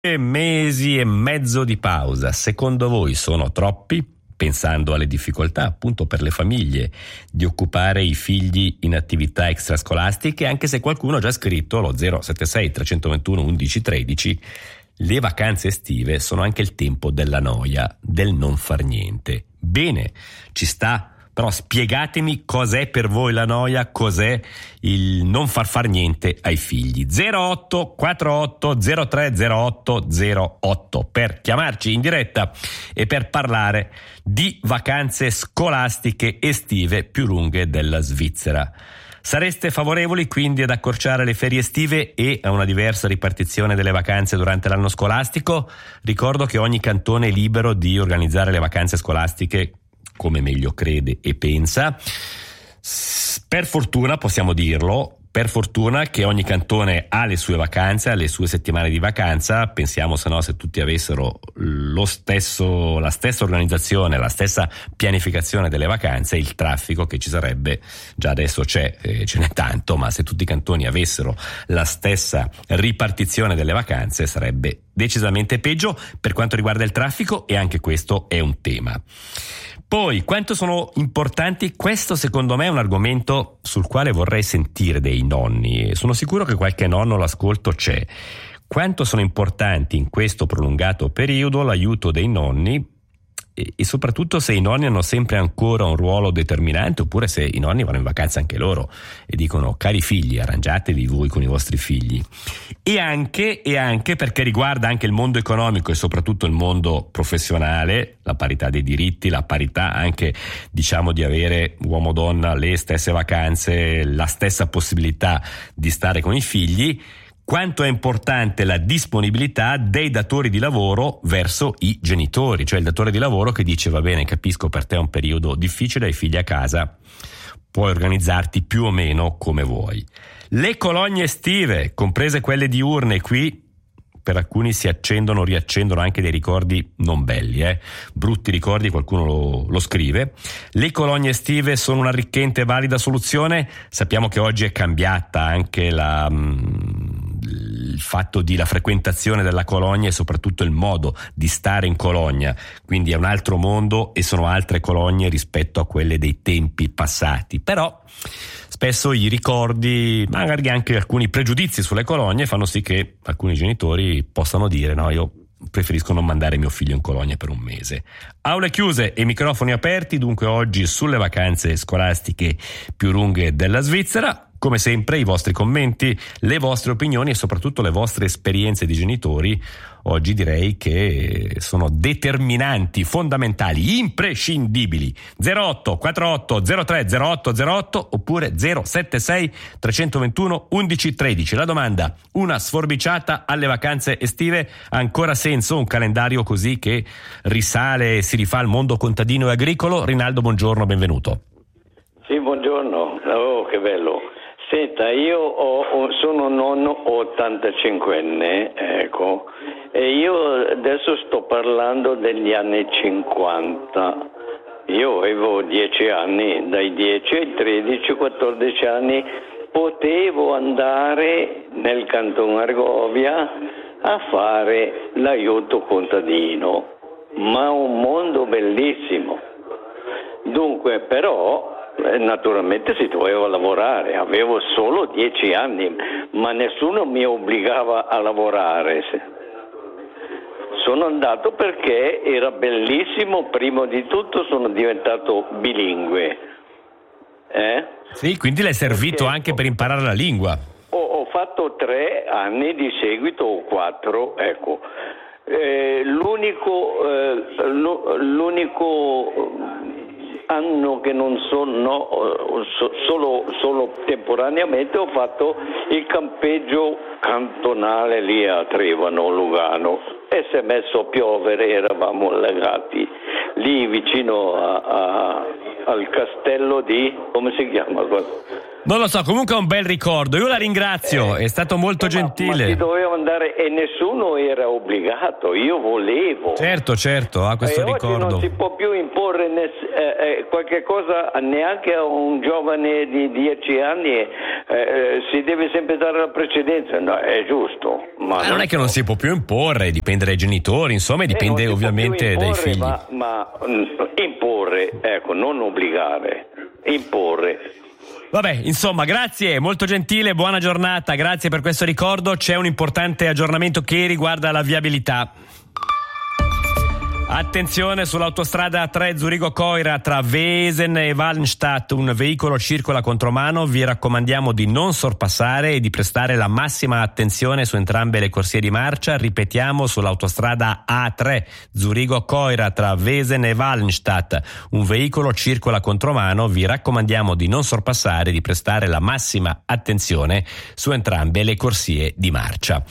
Mesi e mezzo di pausa, secondo voi sono troppi? Pensando alle difficoltà appunto per le famiglie di occupare i figli in attività extrascolastiche, anche se qualcuno ha già scritto allo 076 321 11 13, le vacanze estive sono anche il tempo della noia, del non far niente. Bene, ci sta. Però spiegatemi cos'è per voi la noia, cos'è il non far niente ai figli. 08 48 03 08 08 per chiamarci in diretta e per parlare di vacanze scolastiche estive più lunghe della Svizzera. Sareste favorevoli quindi ad accorciare le ferie estive e a una diversa ripartizione delle vacanze durante l'anno scolastico? Ricordo che ogni cantone è libero di organizzare le vacanze scolastiche come meglio crede e pensa. Per fortuna, possiamo dirlo, per fortuna che ogni cantone ha le sue vacanze, ha le sue settimane di vacanza. Pensiamo, se no, se tutti avessero la stessa organizzazione, la stessa pianificazione delle vacanze, il traffico che ci sarebbe già adesso ce n'è tanto, ma se tutti i cantoni avessero la stessa ripartizione delle vacanze sarebbe decisamente peggio per quanto riguarda il traffico, e anche questo è un tema. Poi, quanto sono importanti? Questo secondo me è un argomento sul quale vorrei sentire dei nonni. Sono sicuro che qualche nonno all'ascolto c'è. Quanto sono importanti in questo prolungato periodo l'aiuto dei nonni e soprattutto se i nonni hanno sempre ancora un ruolo determinante, oppure se i nonni vanno in vacanza anche loro e dicono: cari figli, arrangiatevi voi con i vostri figli. E anche perché riguarda anche il mondo economico e soprattutto il mondo professionale, la parità dei diritti, la parità anche, diciamo, di avere uomo-donna le stesse vacanze, la stessa possibilità di stare con i figli. Quanto è importante la disponibilità dei datori di lavoro verso i genitori, cioè il datore di lavoro che dice: va bene, capisco, per te è un periodo difficile, hai figli a casa, puoi organizzarti più o meno come vuoi. Le colonie estive, comprese quelle diurne, qui per alcuni si accendono, riaccendono anche dei ricordi non belli, brutti ricordi, qualcuno lo scrive. Le colonie estive sono un'arricchente e valida soluzione. Sappiamo che oggi è cambiata anche il fatto di la frequentazione della colonia e soprattutto il modo di stare in colonia, quindi è un altro mondo e sono altre colonie rispetto a quelle dei tempi passati. Però spesso i ricordi, magari anche alcuni pregiudizi sulle colonie, fanno sì che alcuni genitori possano dire: no, io preferisco non mandare mio figlio in colonia per un mese. Aule chiuse e microfoni aperti dunque oggi sulle vacanze scolastiche più lunghe della Svizzera. Come sempre i vostri commenti, le vostre opinioni e soprattutto le vostre esperienze di genitori oggi direi che sono determinanti, fondamentali, imprescindibili. 08 48 03 08 08 oppure 076 321 11 13. La domanda: una sforbiciata alle vacanze estive ha ancora senso? Un calendario così che risale e si rifà al mondo contadino e agricolo? Rinaldo, buongiorno, benvenuto. Sì, buongiorno. Oh, che bello. Senta, io sono nonno 85enne, ecco, e io adesso sto parlando degli anni 50. Io avevo 10 anni, dai 10 ai 13-14 anni potevo andare nel Canton Argovia a fare l'aiuto contadino, ma un mondo bellissimo. Dunque, però, naturalmente si doveva lavorare, avevo solo 10 anni, ma nessuno mi obbligava a lavorare. Sono andato perché era bellissimo, prima di tutto sono diventato bilingue. Sì, quindi le è servito perché anche per imparare la lingua. Ho fatto 3 anni di seguito, o 4, ecco. L'unico anno che non sono, solo temporaneamente ho fatto il campeggio cantonale lì a Trevano, Lugano, e si è messo a piovere, eravamo allagati lì vicino al castello di, come si chiama? Non lo so, comunque è un bel ricordo. Io la ringrazio, è stato molto gentile. Ma si doveva andare e nessuno era obbligato, io volevo. Certo, ha questo ricordo. Oggi non si può più imporre qualche cosa neanche a un giovane di 10 anni, si deve sempre dare la precedenza, no, è giusto. Ma non è che non si può più imporre, dipende dai genitori, insomma, dipende ovviamente dai figli. Ma imporre, ecco, non obbligare, imporre. Vabbè, insomma, grazie, molto gentile, buona giornata, grazie per questo ricordo. C'è un importante aggiornamento che riguarda la viabilità. Attenzione, sull'autostrada A3 Zurigo-Coira tra Wesen e Wallenstadt un veicolo circola contromano, vi raccomandiamo di non sorpassare e di prestare la massima attenzione su entrambe le corsie di marcia. Ripetiamo, sull'autostrada A3 Zurigo-Coira tra Wesen e Wallenstadt un veicolo circola contromano, vi raccomandiamo di non sorpassare e di prestare la massima attenzione su entrambe le corsie di marcia.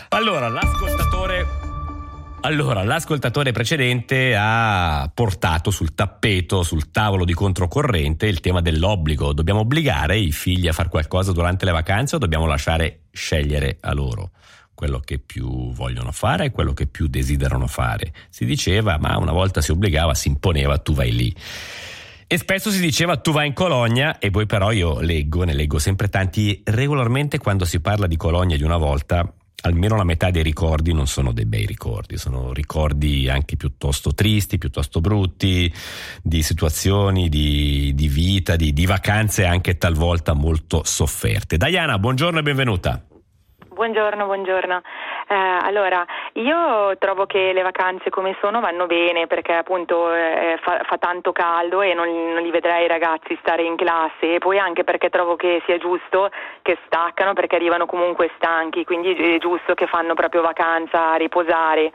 Allora, l'ascoltatore precedente ha portato sul tappeto, sul tavolo di controcorrente, il tema dell'obbligo. Dobbiamo obbligare i figli a fare qualcosa durante le vacanze o dobbiamo lasciare scegliere a loro quello che più vogliono fare e quello che più desiderano fare? Si diceva, ma una volta si obbligava, si imponeva, tu vai lì. E spesso si diceva tu vai in Colonia, e poi però io ne leggo sempre tanti. Regolarmente quando si parla di Colonia di una volta, almeno la metà dei ricordi non sono dei bei ricordi, sono ricordi anche piuttosto tristi, piuttosto brutti, di situazioni, di vita, di vacanze anche talvolta molto sofferte. Diana, buongiorno e benvenuta. Buongiorno. Allora, io trovo che le vacanze come sono vanno bene perché appunto fa tanto caldo e non li vedrei i ragazzi stare in classe, e poi anche perché trovo che sia giusto che staccano perché arrivano comunque stanchi, quindi è giusto che fanno proprio vacanza a riposare.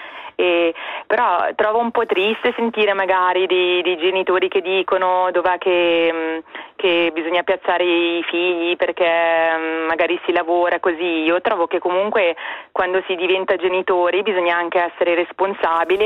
Però trovo un po' triste sentire magari di genitori che dicono dov'è che bisogna piazzare i figli perché magari si lavora così. Io trovo che comunque quando si diventa genitori bisogna anche essere responsabili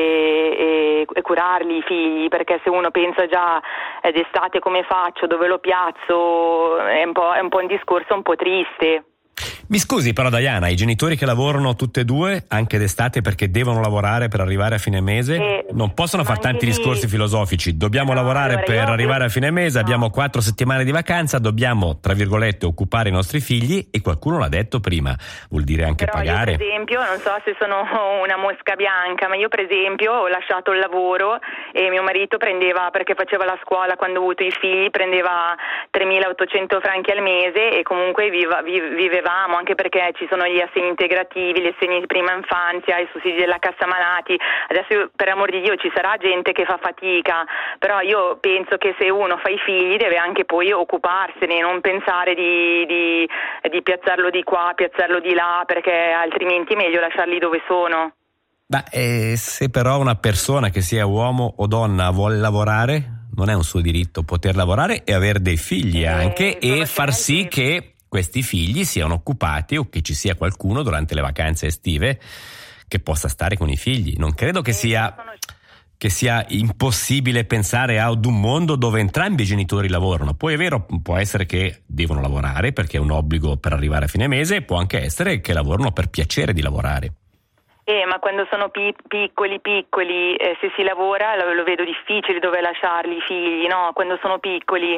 e curarli i figli, perché se uno pensa già d'estate come faccio, dove lo piazzo, è un po' un discorso un po' triste. Mi scusi però Diana, i genitori che lavorano tutte e due anche d'estate perché devono lavorare per arrivare a fine mese non possono fare tanti discorsi filosofici. Dobbiamo lavorare per arrivare a fine mese, abbiamo 4 settimane di vacanza, dobbiamo tra virgolette occupare i nostri figli, e qualcuno l'ha detto prima, vuol dire anche però pagare. Io per esempio, non so se sono una mosca bianca, ma io per esempio ho lasciato il lavoro e mio marito prendeva, perché faceva la scuola quando ho avuto i figli, prendeva 3.800 franchi al mese e comunque vivevamo, anche perché ci sono gli assegni integrativi, gli assegni di prima infanzia, i sussidi della cassa malati. Adesso per amor di Dio ci sarà gente che fa fatica, però io penso che se uno fa i figli deve anche poi occuparsene, non pensare di piazzarlo di qua, piazzarlo di là, perché altrimenti è meglio lasciarli dove sono. Se però una persona, che sia uomo o donna, vuole lavorare, non è un suo diritto poter lavorare e avere dei figli anche e far sì che questi figli siano occupati o che ci sia qualcuno durante le vacanze estive che possa stare con i figli. Non credo che sia impossibile pensare ad un mondo dove entrambi i genitori lavorano. Poi è vero, può essere che devono lavorare perché è un obbligo per arrivare a fine mese, può anche essere che lavorano per piacere di lavorare. Ma quando sono piccoli, se si lavora lo vedo difficile dove lasciarli i figli, no? Quando sono piccoli.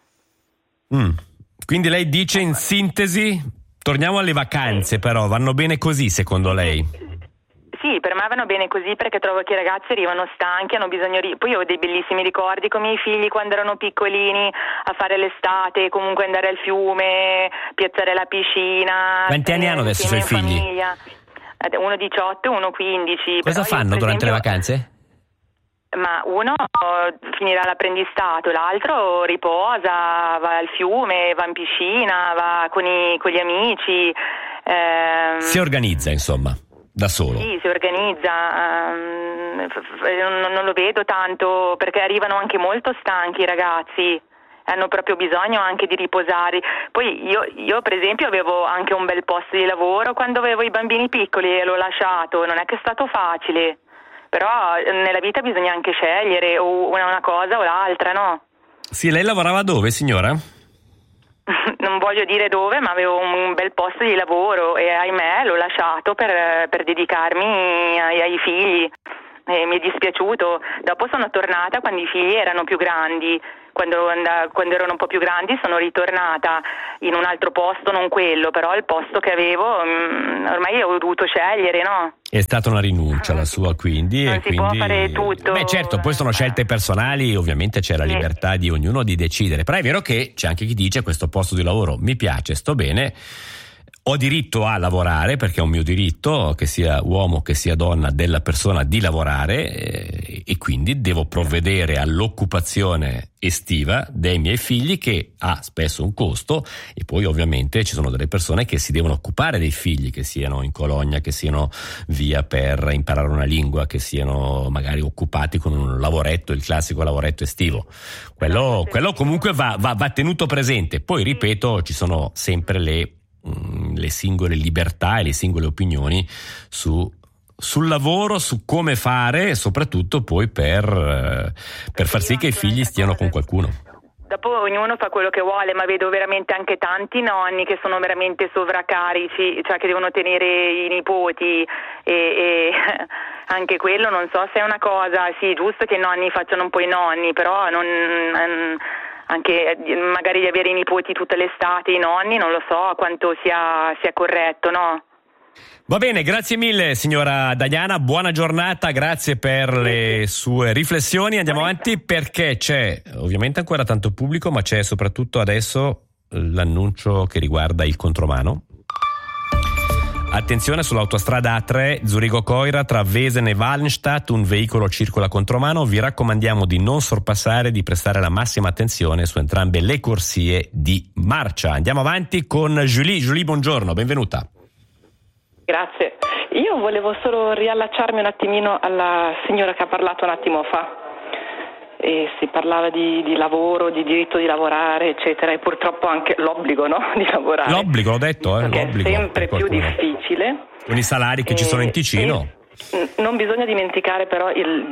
Quindi lei dice in sintesi, torniamo alle vacanze, però vanno bene così secondo lei? Sì, per me vanno bene così perché trovo che i ragazzi arrivano stanchi, hanno bisogno poi io ho dei bellissimi ricordi con i miei figli quando erano piccolini a fare l'estate, comunque andare al fiume, piazzare la piscina. Quanti anni hanno adesso i suoi figli? Famiglia. Uno 18, uno 15. Cosa fanno durante le vacanze? Ma uno finirà l'apprendistato, l'altro riposa, va al fiume, va in piscina, va con gli amici. Si organizza insomma, da solo. Sì, si organizza. Non lo vedo tanto perché arrivano anche molto stanchi i ragazzi. Hanno proprio bisogno anche di riposare. Poi io per esempio avevo anche un bel posto di lavoro quando avevo i bambini piccoli e l'ho lasciato, non è che è stato facile. Però nella vita bisogna anche scegliere o una cosa o l'altra, no? Sì, lei lavorava dove, signora? non voglio dire dove, ma avevo un bel posto di lavoro e ahimè l'ho lasciato per dedicarmi ai figli. E mi è dispiaciuto. Dopo sono tornata quando i figli erano più grandi. Quando erano un po' più grandi sono ritornata in un altro posto, non quello, però il posto che avevo ormai ho dovuto scegliere, no? È stata una rinuncia la sua, quindi. Non si può fare tutto. Beh, certo, poi sono scelte personali, ovviamente c'è la libertà di ognuno di decidere, però è vero che c'è anche chi dice questo posto di lavoro mi piace, sto bene, ho diritto a lavorare perché è un mio diritto, che sia uomo che sia donna, della persona di lavorare e quindi devo provvedere all'occupazione estiva dei miei figli, che ha spesso un costo, e poi ovviamente ci sono delle persone che si devono occupare dei figli, che siano in colonia, che siano via per imparare una lingua, che siano magari occupati con un lavoretto, il classico lavoretto estivo. Quello comunque va tenuto presente. Poi ripeto, ci sono sempre le singole libertà e le singole opinioni sul lavoro, su come fare, e soprattutto poi per far sì che i figli stiano con qualcuno. Dopo ognuno fa quello che vuole, ma vedo veramente anche tanti nonni che sono veramente sovraccarici, cioè che devono tenere i nipoti e anche quello non so se è una cosa, sì, giusto che i nonni facciano un po' i nonni, però anche magari di avere i nipoti tutta l'estate, i nonni, non lo so quanto sia corretto, no? Va bene, grazie mille signora Daiana, buona giornata, grazie per le sue riflessioni. Andiamo avanti perché c'è ovviamente ancora tanto pubblico, ma c'è soprattutto adesso l'annuncio che riguarda il contromano. Attenzione, sull'autostrada A3 Zurigo-Coira tra Wesen e Wallenstadt un veicolo circola contromano, vi raccomandiamo di non sorpassare, di prestare la massima attenzione su entrambe le corsie di marcia. Andiamo avanti con Julie. Julie, buongiorno, benvenuta. Grazie. Io volevo solo riallacciarmi un attimino alla signora che ha parlato un attimo fa. E si parlava di lavoro, di diritto di lavorare, eccetera, e purtroppo anche l'obbligo, no? Di lavorare. L'obbligo, l'ho detto, l'obbligo. È sempre più difficile. Con i salari che ci sono in Ticino. Non bisogna dimenticare però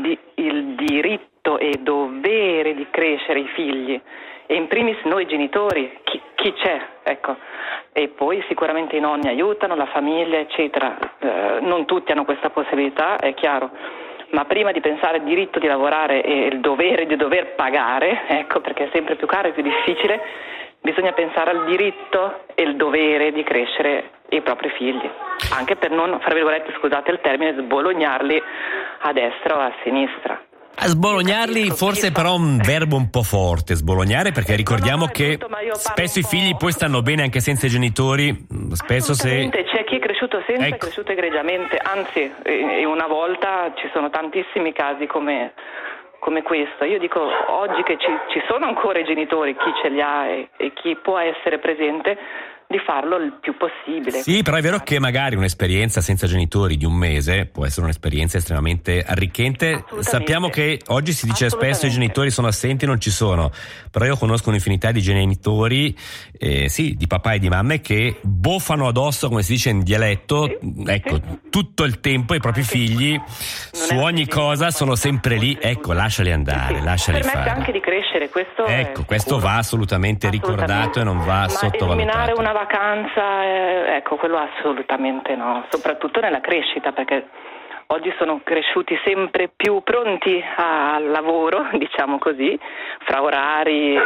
il diritto e dovere di crescere i figli, e in primis noi genitori, chi c'è, ecco. E poi sicuramente i nonni aiutano, la famiglia, eccetera. Non tutti hanno questa possibilità, è chiaro. Ma prima di pensare al diritto di lavorare e il dovere di dover pagare, ecco, perché è sempre più caro e più difficile, bisogna pensare al diritto e il dovere di crescere i propri figli, anche per non, fra virgolette, scusate il termine, sbolognarli a destra o a sinistra. A sbolognarli forse però un verbo un po' forte, sbolognare, perché ricordiamo che spesso i figli poi stanno bene anche senza i genitori, spesso se... C'è chi è cresciuto senza, è cresciuto egregiamente, anzi una volta ci sono tantissimi casi come questo. Io dico oggi che ci sono ancora i genitori, chi ce li ha e chi può essere presente, di farlo il più possibile. Sì, però è vero che magari un'esperienza senza genitori di un mese può essere un'esperienza estremamente arricchente. Sappiamo che oggi si dice spesso i genitori sono assenti, non ci sono, però io conosco un'infinità di genitori, sì, di papà e di mamme, che boffano addosso, come si dice in dialetto, ecco, tutto il tempo ai propri figli, su ogni cosa sono sempre lì, ecco, lasciali andare, lasciali fare. Permette anche di crescere, questo questo va assolutamente ricordato e non va sottovalutato. Eliminare una vacanza, ecco, quello assolutamente no, soprattutto nella crescita, perché oggi sono cresciuti sempre più pronti al lavoro, diciamo così, fra orari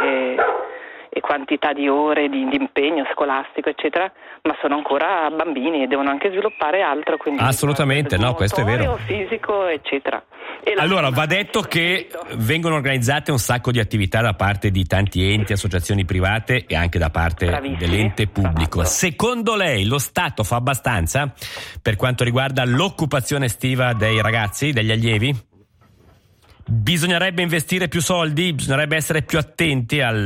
e quantità di ore di impegno scolastico, eccetera, ma sono ancora bambini e devono anche sviluppare altro, quindi assolutamente, no, questo è vero, fisico, eccetera. Allora, va detto che vengono organizzate un sacco di attività da parte di tanti enti, associazioni private e anche da parte dell'ente pubblico. Secondo lei lo Stato fa abbastanza per quanto riguarda l'occupazione estiva dei ragazzi, degli allievi? Bisognerebbe investire più soldi? Bisognerebbe essere più attenti a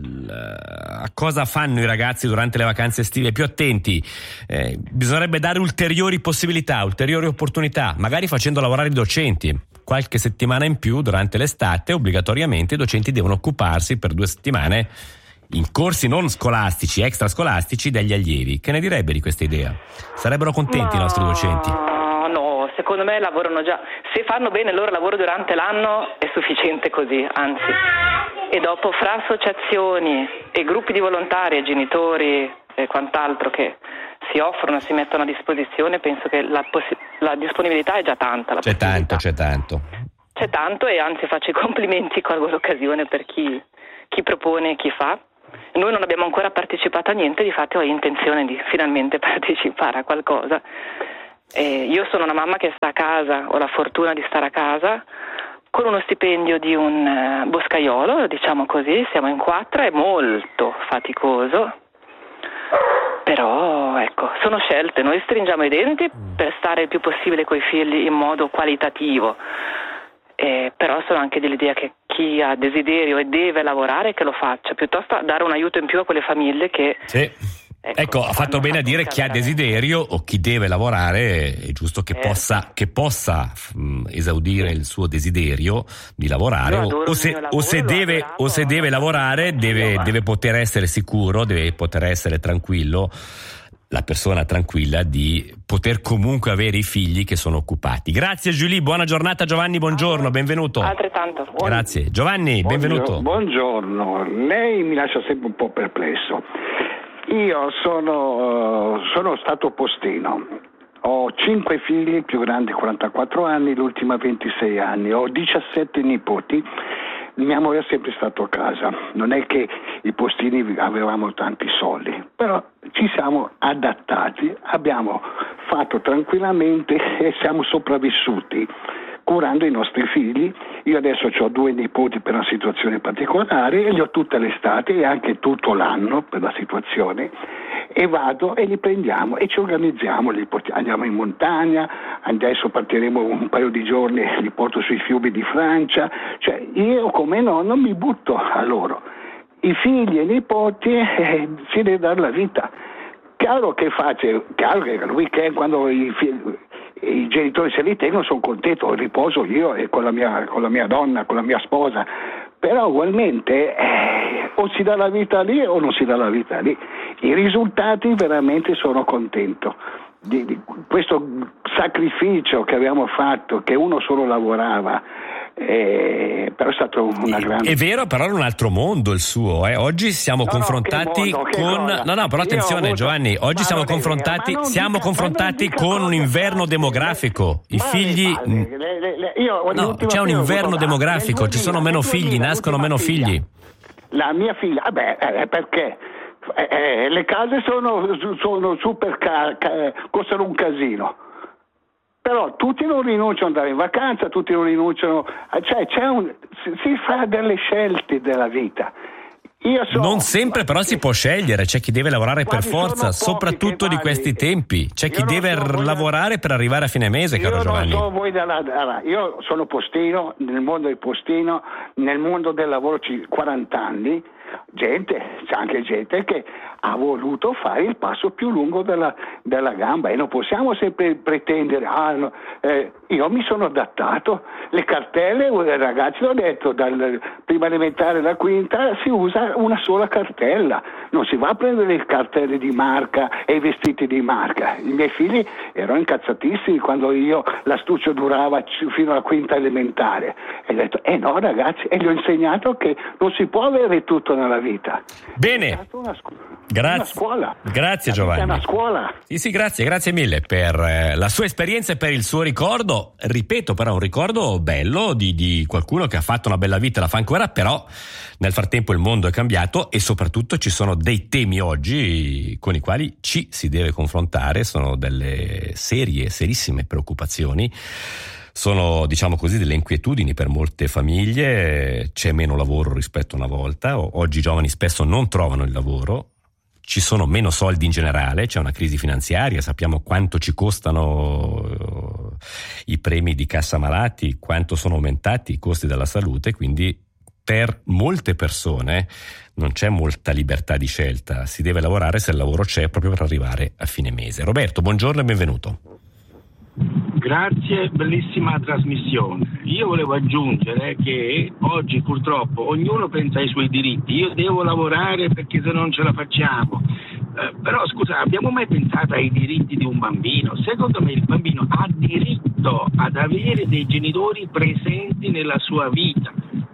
cosa fanno i ragazzi durante le vacanze estive, più attenti? Bisognerebbe dare ulteriori possibilità, ulteriori opportunità, magari facendo lavorare i docenti. Qualche settimana in più durante l'estate, obbligatoriamente i docenti devono occuparsi per 2 settimane in corsi non scolastici, extrascolastici, degli allievi. Che ne direbbe di questa idea? Sarebbero contenti i nostri docenti? No, secondo me lavorano già. Se fanno bene il loro lavoro durante l'anno è sufficiente così, anzi. E dopo, fra associazioni e gruppi di volontari e genitori e quant'altro che si offrono, si mettono a disposizione, penso che la disponibilità è già tanta. C'è tanto. C'è tanto, e anzi faccio i complimenti, colgo l'occasione per chi propone e chi fa. Noi non abbiamo ancora partecipato a niente, difatti ho intenzione di finalmente partecipare a qualcosa. Io sono una mamma che sta a casa, ho la fortuna di stare a casa, con uno stipendio di un boscaiolo, diciamo così, siamo in 4, è molto faticoso, però ecco, sono scelte, noi stringiamo i denti per stare il più possibile coi figli in modo qualitativo, però sono anche dell'idea che chi ha desiderio e deve lavorare che lo faccia, piuttosto dare un aiuto in più a quelle famiglie che... Sì. Ecco, ha fatto bene a dire chi ha desiderio o chi deve lavorare, è giusto che possa esaudire il suo desiderio di lavorare, o se deve lavorare deve poter essere sicuro, deve poter essere tranquillo, la persona tranquilla di poter comunque avere i figli che sono occupati. Grazie Giulie, buona giornata. Giovanni, buongiorno, benvenuto. Altrettanto. Grazie. Giovanni, benvenuto. Buongiorno, lei mi lascia sempre un po' perplesso. Io sono stato postino, ho 5 figli, il più grande 44 anni, l'ultima 26 anni, ho 17 nipoti, mia moglie è sempre stata a casa, non è che i postini avevamo tanti soldi, però ci siamo adattati, abbiamo fatto tranquillamente e siamo sopravvissuti curando i nostri figli. Io adesso ho 2 nipoti per una situazione particolare e li ho tutte l'estate e anche tutto l'anno per la situazione, e vado e li prendiamo e ci organizziamo, andiamo in montagna, adesso partiremo un paio di giorni, li porto sui fiumi di Francia, cioè io come nonno mi butto a loro. I figli e i nipoti si deve dare la vita. Chiaro che il weekend, quando i genitori se li tengono, sono contento, riposo io e con la mia donna, con la mia sposa, però ugualmente o si dà la vita lì o non si dà la vita lì. I risultati veramente sono contento di questo sacrificio che abbiamo fatto, che uno solo lavorava. Però è stato una grande... È vero, però è un altro mondo il suo. Oggi siamo confrontati con... No, però attenzione Giovanni, oggi siamo confrontati con un inverno demografico. I figli... c'è un inverno demografico, ci sono meno figli, nascono meno figli. La mia figlia, perché? Le case sono super costano un casino. Però tutti non rinunciano ad andare in vacanza, tutti non rinunciano, si fa delle scelte della vita. Non sempre però si può scegliere, c'è chi deve lavorare per forza, soprattutto di questi tempi, c'è chi deve lavorare per arrivare a fine mese, caro Giovanni. Io sono postino, nel mondo del postino, nel mondo del lavoro 40 anni, c'è anche gente che ha voluto fare il passo più lungo della gamba, e non possiamo sempre pretendere io mi sono adattato, le cartelle, i ragazzi l'ho detto, dal prima elementare alla quinta si usa una sola cartella, non si va a prendere le cartelle di marca e i vestiti di marca. I miei figli erano incazzatissimi quando l'astuccio durava fino alla quinta elementare, e ho detto no ragazzi, e gli ho insegnato che non si può avere tutto nella vita. Bene, grazie Giovanni. È una scuola. Sì, grazie mille per la sua esperienza e per il suo ricordo. Ripeto, però un ricordo bello di qualcuno che ha fatto una bella vita, la fa ancora, però nel frattempo il mondo è cambiato e soprattutto ci sono dei temi oggi con i quali ci si deve confrontare, sono delle serissime preoccupazioni. Sono, diciamo così, delle inquietudini per molte famiglie, c'è meno lavoro rispetto a una volta, oggi i giovani spesso non trovano il lavoro, ci sono meno soldi in generale, c'è una crisi finanziaria, sappiamo quanto ci costano i premi di cassa malati, quanto sono aumentati i costi della salute, quindi per molte persone non c'è molta libertà di scelta, si deve lavorare se il lavoro c'è proprio per arrivare a fine mese. Roberto, buongiorno e benvenuto. Grazie, bellissima trasmissione. Io volevo aggiungere che oggi purtroppo ognuno pensa ai suoi diritti. Io devo lavorare perché se non ce la facciamo. Però scusa, abbiamo mai pensato ai diritti di un bambino? Secondo me il bambino ha diritto ad avere dei genitori presenti nella sua vita.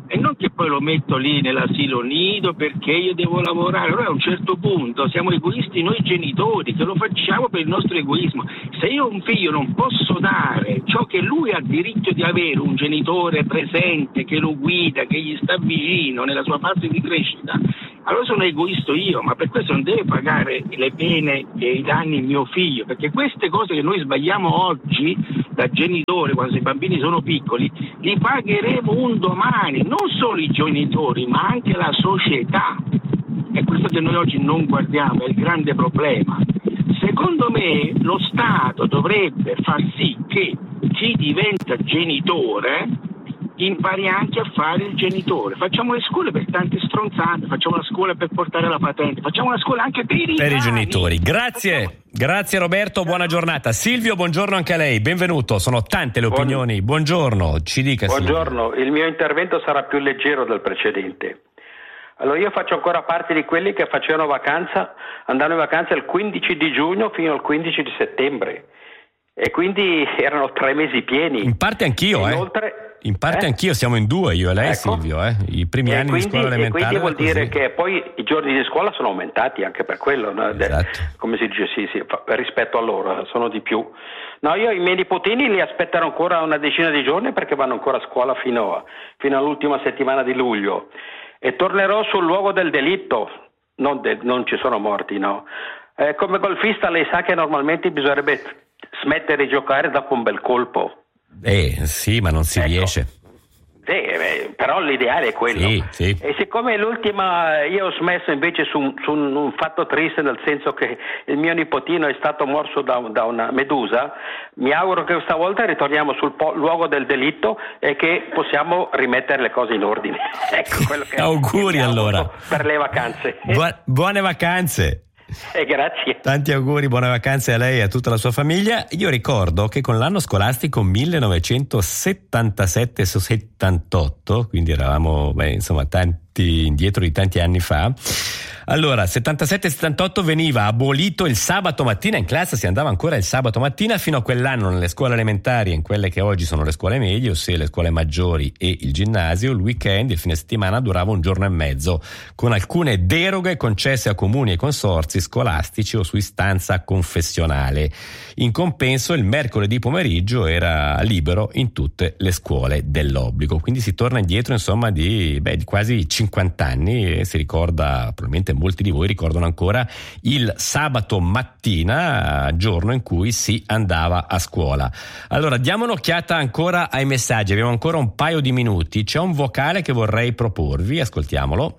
e non che poi lo metto lì nell'asilo nido perché io devo lavorare. Allora a un certo punto siamo egoisti noi genitori, che lo facciamo per il nostro egoismo. Se io a un figlio non posso dare ciò che lui ha diritto di avere, un genitore presente che lo guida, che gli sta vicino nella sua fase di crescita, allora sono egoista io, ma per questo non deve pagare le pene e i danni mio figlio, perché queste cose che noi sbagliamo oggi da genitore quando i bambini sono piccoli li pagheremo un domani, non solo i genitori ma anche la società. È questo che noi oggi non guardiamo, è il grande problema. Secondo me lo Stato dovrebbe far sì che chi diventa genitore impari anche a fare il genitore. Facciamo le scuole per tante stronzate, facciamo la scuola per portare la patente, facciamo la scuola anche per i genitori. Grazie Roberto, buona giornata. Silvio, buongiorno anche a lei, benvenuto. Sono tante le opinioni. Buongiorno, ci dica. Buongiorno, Silvio. Il mio intervento sarà più leggero del precedente. Allora, io faccio ancora parte di quelli che facevano andavano in vacanza il 15 di giugno fino al 15 di settembre. E quindi erano 3 mesi pieni. In parte anch'io, In parte anch'io, siamo in 2, io e lei, ecco. Silvio, I primi anni di scuola elementare. E quindi vuol dire che poi i giorni di scuola sono aumentati anche per quello, no? Esatto. Come si dice, sì, rispetto a loro, sono di più. No, io i miei nipotini li aspetterò ancora una decina di giorni perché vanno ancora a scuola fino all'ultima settimana di luglio. E tornerò sul luogo del delitto, non ci sono morti, no? Come golfista lei sa che normalmente bisognerebbe smettere di giocare dopo un bel colpo. Sì, ma non si riesce. Però l'ideale è quello. Sì. E siccome l'ultima io ho smesso invece su un fatto triste, nel senso che il mio nipotino è stato morso da una medusa, mi auguro che questa volta ritorniamo sul luogo del delitto e che possiamo rimettere le cose in ordine. Ecco quello che auguri allora per le vacanze. Buone vacanze. Grazie. Tanti auguri, buone vacanze a lei e a tutta la sua famiglia. Io ricordo che con l'anno scolastico 1977-78, quindi eravamo indietro di tanti anni fa. Allora, 77-78 veniva abolito il sabato mattina, in classe si andava ancora il sabato mattina fino a quell'anno nelle scuole elementari, in quelle che oggi sono le scuole medie, ossia le scuole maggiori e il ginnasio, il weekend, il fine settimana durava un giorno e mezzo, con alcune deroghe concesse a comuni e consorzi scolastici o su istanza confessionale. In compenso il mercoledì pomeriggio era libero in tutte le scuole dell'obbligo, quindi si torna indietro di quasi 50 anni e si ricorda, probabilmente molti di voi ricordano ancora il sabato mattina, giorno in cui si andava a scuola. Allora diamo un'occhiata ancora ai messaggi, abbiamo ancora un paio di minuti, c'è un vocale che vorrei proporvi, ascoltiamolo.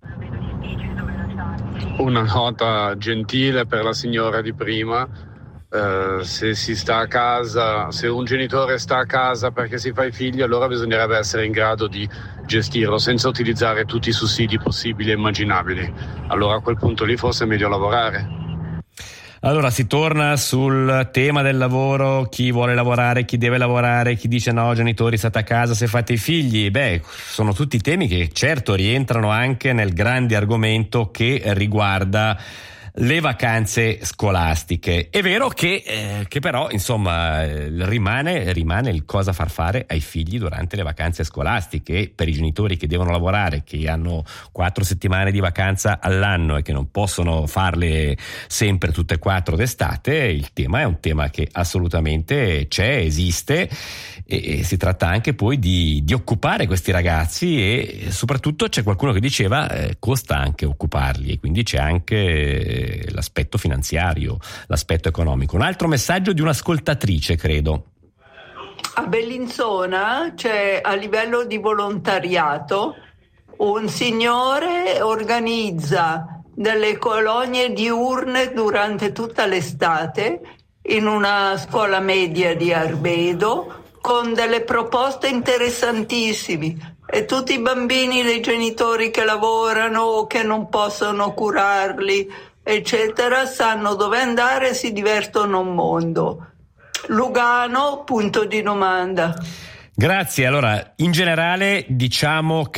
Una nota gentile per la signora di prima. Se si sta a casa, se un genitore sta a casa perché si fa i figli, allora bisognerebbe essere in grado di gestirlo senza utilizzare tutti i sussidi possibili e immaginabili. Allora a quel punto lì forse è meglio lavorare. Allora si torna sul tema del lavoro, chi vuole lavorare, chi deve lavorare, chi dice no, genitori state a casa se fate i figli. Sono tutti temi che certo rientrano anche nel grande argomento che riguarda le vacanze scolastiche. È vero che però rimane il cosa far fare ai figli durante le vacanze scolastiche. Per i genitori che devono lavorare, che hanno 4 settimane di vacanza all'anno e che non possono farle sempre tutte e 4 d'estate, il tema è un tema che assolutamente esiste e si tratta anche poi di occupare questi ragazzi e soprattutto c'è qualcuno che diceva costa anche occuparli e quindi c'è anche l'aspetto finanziario, l'aspetto economico. Un altro messaggio di un'ascoltatrice, credo. A Bellinzona c'è, a livello di volontariato, un signore organizza delle colonie diurne durante tutta l'estate in una scuola media di Arbedo con delle proposte interessantissime. E tutti i bambini dei genitori che lavorano o che non possono curarli, eccetera, sanno dove andare e si divertono un mondo. Lugano, punto di domanda. Grazie. Allora, in generale diciamo che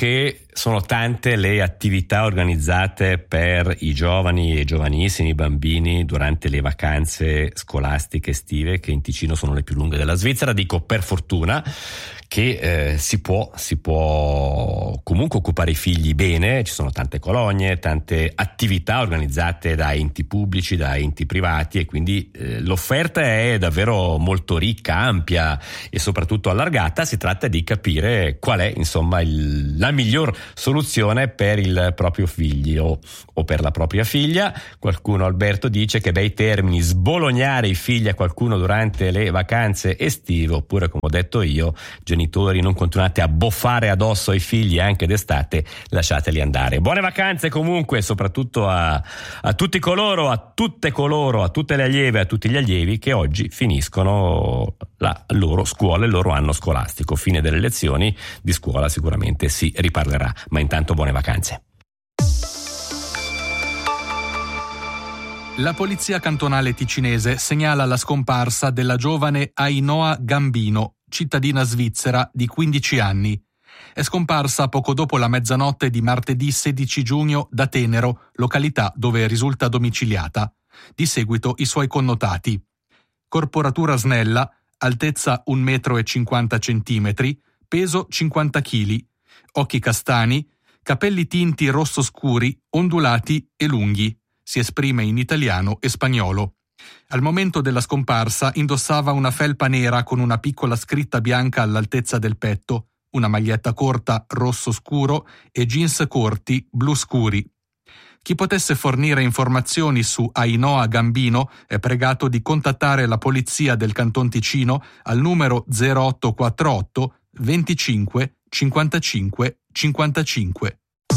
sono tante le attività organizzate per i giovani e giovanissimi bambini durante le vacanze scolastiche estive, che in Ticino sono le più lunghe della Svizzera. Dico per fortuna, che si può comunque occupare i figli bene. Ci sono tante colonie, tante attività organizzate da enti pubblici, da enti privati, e quindi l'offerta è davvero molto ricca, ampia e soprattutto allargata. Si tratta di capire qual è la miglior soluzione per il proprio figlio o per la propria figlia. Qualcuno, Alberto, dice che bei termini, sbolognare i figli a qualcuno durante le vacanze estive, oppure, come ho detto io, genitori, non continuate a boffare addosso ai figli anche d'estate, lasciateli andare. Buone vacanze comunque, soprattutto a tutti coloro, a tutte le allieve, a tutti gli allievi che oggi finiscono la loro scuola, il loro anno scolastico. Fine delle lezioni, di scuola sicuramente si riparlerà, ma intanto buone vacanze. La polizia cantonale ticinese segnala la scomparsa della giovane Ainhoa Gambino, cittadina svizzera di 15 anni. È scomparsa poco dopo la mezzanotte di martedì 16 giugno da Tenero, località dove risulta domiciliata. Di seguito i suoi connotati: corporatura snella, altezza 1,50 m, peso 50 kg, occhi castani, capelli tinti rosso scuri, ondulati e lunghi. Si esprime in italiano e spagnolo. Al momento della scomparsa indossava una felpa nera con una piccola scritta bianca all'altezza del petto, una maglietta corta rosso scuro e jeans corti blu scuri. Chi potesse fornire informazioni su Ainhoa Gambino è pregato di contattare la polizia del Canton Ticino al numero 0848 25 55 55.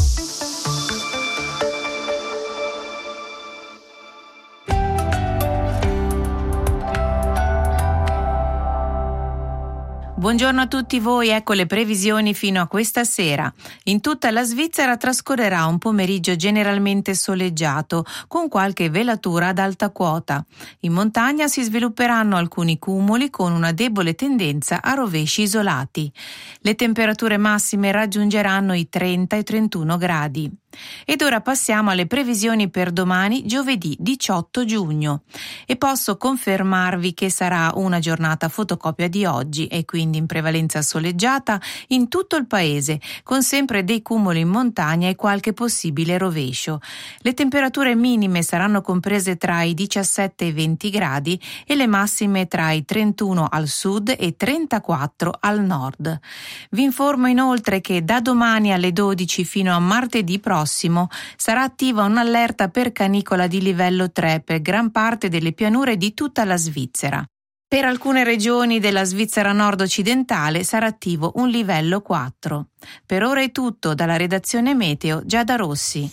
Buongiorno a tutti voi, ecco le previsioni fino a questa sera. In tutta la Svizzera trascorrerà un pomeriggio generalmente soleggiato, con qualche velatura ad alta quota. In montagna si svilupperanno alcuni cumuli con una debole tendenza a rovesci isolati. Le temperature massime raggiungeranno i 30 e 31 gradi. Ed ora passiamo alle previsioni per domani, giovedì 18 giugno. E posso confermarvi che sarà una giornata fotocopia di oggi e quindi in prevalenza soleggiata in tutto il paese, con sempre dei cumuli in montagna e qualche possibile rovescio. Le temperature minime saranno comprese tra i 17 e i 20 gradi e le massime tra i 31 al sud e 34 al nord. Vi informo inoltre che da domani alle 12 fino a martedì prossimo sarà attiva un'allerta per canicola di livello 3 per gran parte delle pianure di tutta la Svizzera. Per alcune regioni della Svizzera nord-occidentale sarà attivo un livello 4. Per ora è tutto dalla redazione Meteo Giada Rossi.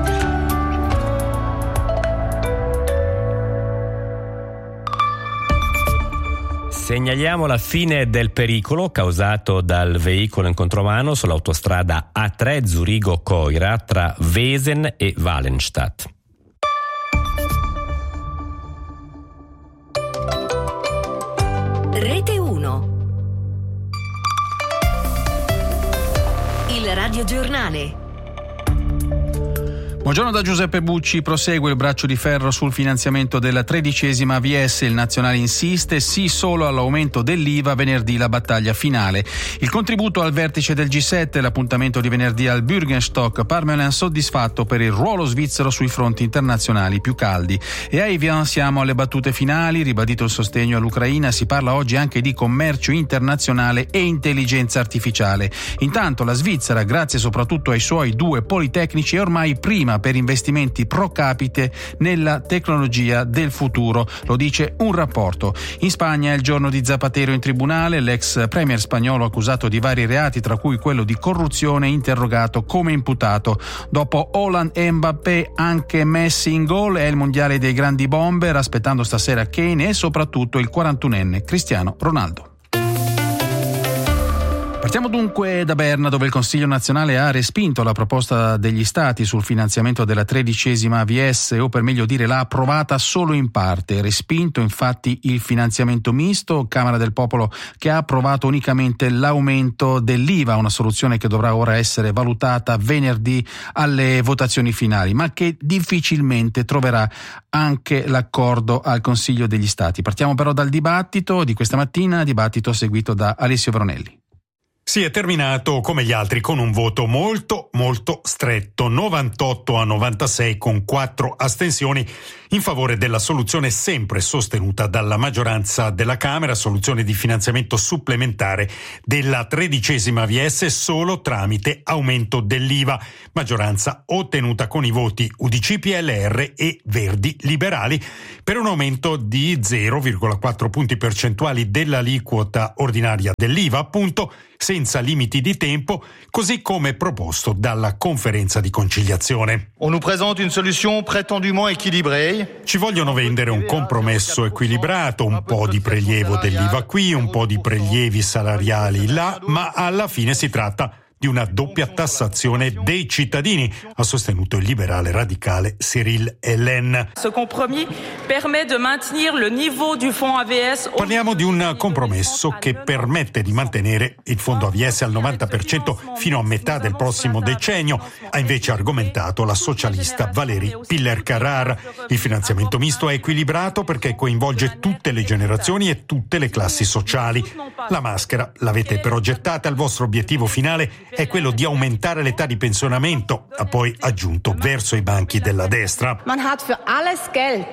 Segnaliamo la fine del pericolo causato dal veicolo in contromano sull'autostrada A3 Zurigo-Coira tra Wesen e Wallenstadt. Rete 1. Il radiogiornale. Buongiorno da Giuseppe Bucci. Prosegue il braccio di ferro sul finanziamento della 13ª AVS. Il Nazionale insiste, sì solo all'aumento dell'IVA, venerdì la battaglia finale. Il contributo al vertice del G7, l'appuntamento di venerdì al Bürgenstock, Parmelin soddisfatto per il ruolo svizzero sui fronti internazionali più caldi. E a Evian siamo alle battute finali, ribadito il sostegno all'Ucraina, si parla oggi anche di commercio internazionale e intelligenza artificiale. Intanto la Svizzera, grazie soprattutto ai suoi 2 politecnici, è ormai prima per investimenti pro capite nella tecnologia del futuro, lo dice un rapporto. In Spagna è il giorno di Zapatero in tribunale, l'ex premier spagnolo accusato di vari reati, tra cui quello di corruzione, interrogato come imputato. Dopo Haaland e Mbappé anche Messi in gol, è il mondiale dei grandi bomber, aspettando stasera Kane e soprattutto il 41enne Cristiano Ronaldo. Partiamo dunque da Berna, dove il Consiglio nazionale ha respinto la proposta degli Stati sul finanziamento della 13ª AVS, o per meglio dire l'ha approvata solo in parte. Respinto infatti il finanziamento misto, Camera del Popolo che ha approvato unicamente l'aumento dell'IVA, una soluzione che dovrà ora essere valutata venerdì alle votazioni finali, ma che difficilmente troverà anche l'accordo al Consiglio degli Stati. Partiamo però dal dibattito di questa mattina, dibattito seguito da Alessio Veronelli. Sì, è terminato come gli altri con un voto molto stretto, 98-96 con 4 astensioni in favore della soluzione sempre sostenuta dalla maggioranza della Camera, soluzione di finanziamento supplementare della 13ª AVS solo tramite aumento dell'IVA, maggioranza ottenuta con i voti UDC, PLR e Verdi Liberali per un aumento di 0,4 punti percentuali dell'aliquota ordinaria dell'IVA, appunto, senza limiti di tempo, così come proposto dalla conferenza di conciliazione. On nous présente une solution prétendument équilibrée. Ci vogliono vendere un compromesso equilibrato, un po' di prelievo dell'IVA qui, un po' di prelievi salariali là, ma alla fine si tratta di una doppia tassazione dei cittadini, ha sostenuto il liberale radicale Cyril Hélène. Ce compromis permet de maintenir le niveau du fonds AVS. Parliamo di un compromesso che permette di mantenere il fondo AVS al 90% fino a metà del prossimo decennio, ha invece argomentato la socialista Valérie Piller-Carrard. Il finanziamento misto è equilibrato perché coinvolge tutte le generazioni e tutte le classi sociali. La maschera l'avete però gettata, il vostro obiettivo finale è quello di aumentare l'età di pensionamento, ha poi aggiunto verso i banchi della destra. Man hat für alles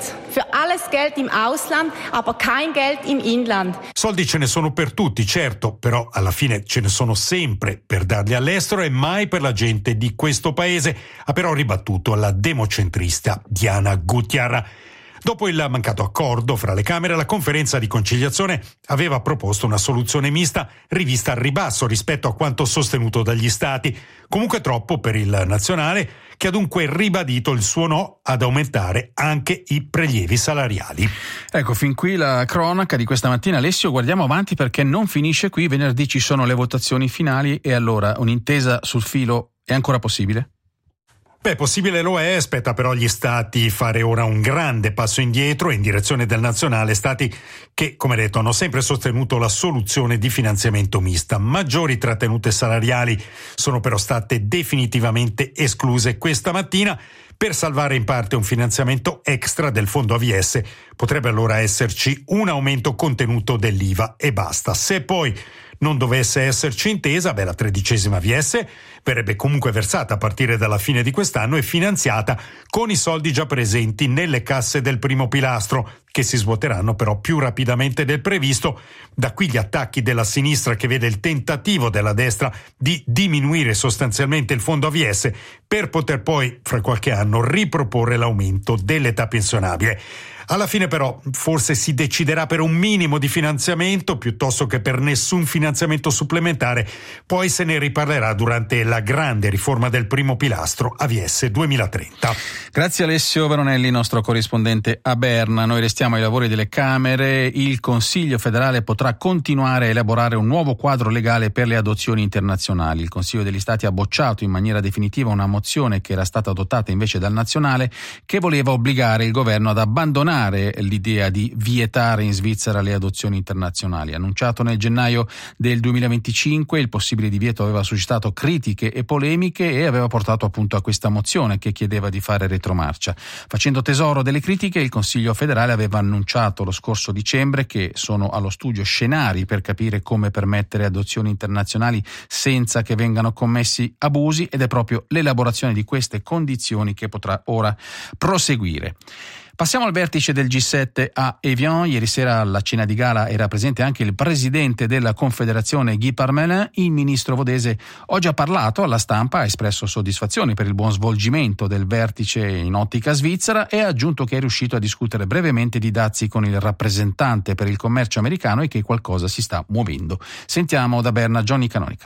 Geld im Ausland, aber kein Geld im Inland. Soldi ce ne sono per tutti, certo, però alla fine ce ne sono sempre per darli all'estero e mai per la gente di questo paese, ha però ribattuto la democentrista Diana Gutiérrez. Dopo il mancato accordo fra le Camere, la conferenza di conciliazione aveva proposto una soluzione mista rivista al ribasso rispetto a quanto sostenuto dagli Stati, comunque troppo per il nazionale, che ha dunque ribadito il suo no ad aumentare anche i prelievi salariali. Ecco, fin qui la cronaca di questa mattina. Alessio, guardiamo avanti perché non finisce qui, venerdì ci sono le votazioni finali e allora un'intesa sul filo è ancora possibile? Beh, possibile lo è, spetta però agli Stati fare ora un grande passo indietro in direzione del nazionale, Stati che, come detto, hanno sempre sostenuto la soluzione di finanziamento mista. Maggiori trattenute salariali sono però state definitivamente escluse questa mattina. Per salvare in parte un finanziamento extra del fondo AVS potrebbe allora esserci un aumento contenuto dell'IVA e basta. Se poi non dovesse esserci intesa, la 13ª AVS verrebbe comunque versata a partire dalla fine di quest'anno e finanziata con i soldi già presenti nelle casse del primo pilastro, che si svuoteranno però più rapidamente del previsto. Da qui gli attacchi della sinistra, che vede il tentativo della destra di diminuire sostanzialmente il fondo AVS per poter poi, fra qualche anno, riproporre l'aumento dell'età pensionabile. Alla fine però forse si deciderà per un minimo di finanziamento piuttosto che per nessun finanziamento supplementare, poi se ne riparlerà durante la grande riforma del primo pilastro AVS 2030. Grazie Alessio Veronelli, nostro corrispondente a Berna. Noi restiamo ai lavori delle Camere. Il Consiglio federale potrà continuare a elaborare un nuovo quadro legale per le adozioni internazionali. Il Consiglio degli Stati ha bocciato in maniera definitiva una mozione che era stata adottata invece dal nazionale, che voleva obbligare il governo ad abbandonare l'idea di vietare in Svizzera le adozioni internazionali. Annunciato nel gennaio del 2025, il possibile divieto aveva suscitato critiche e polemiche e aveva portato appunto a questa mozione che chiedeva di fare retromarcia. Facendo tesoro delle critiche, il Consiglio federale aveva annunciato lo scorso dicembre che sono allo studio scenari per capire come permettere adozioni internazionali senza che vengano commessi abusi, ed è proprio l'elaborazione di queste condizioni che potrà ora proseguire. Passiamo al vertice del G7 a Evian. Ieri sera alla cena di gala era presente anche il presidente della Confederazione Guy Parmelin. Il ministro vodese oggi ha parlato alla stampa, ha espresso soddisfazione per il buon svolgimento del vertice in ottica svizzera e ha aggiunto che è riuscito a discutere brevemente di dazi con il rappresentante per il commercio americano e che qualcosa si sta muovendo. Sentiamo da Berna Johnny Canonica.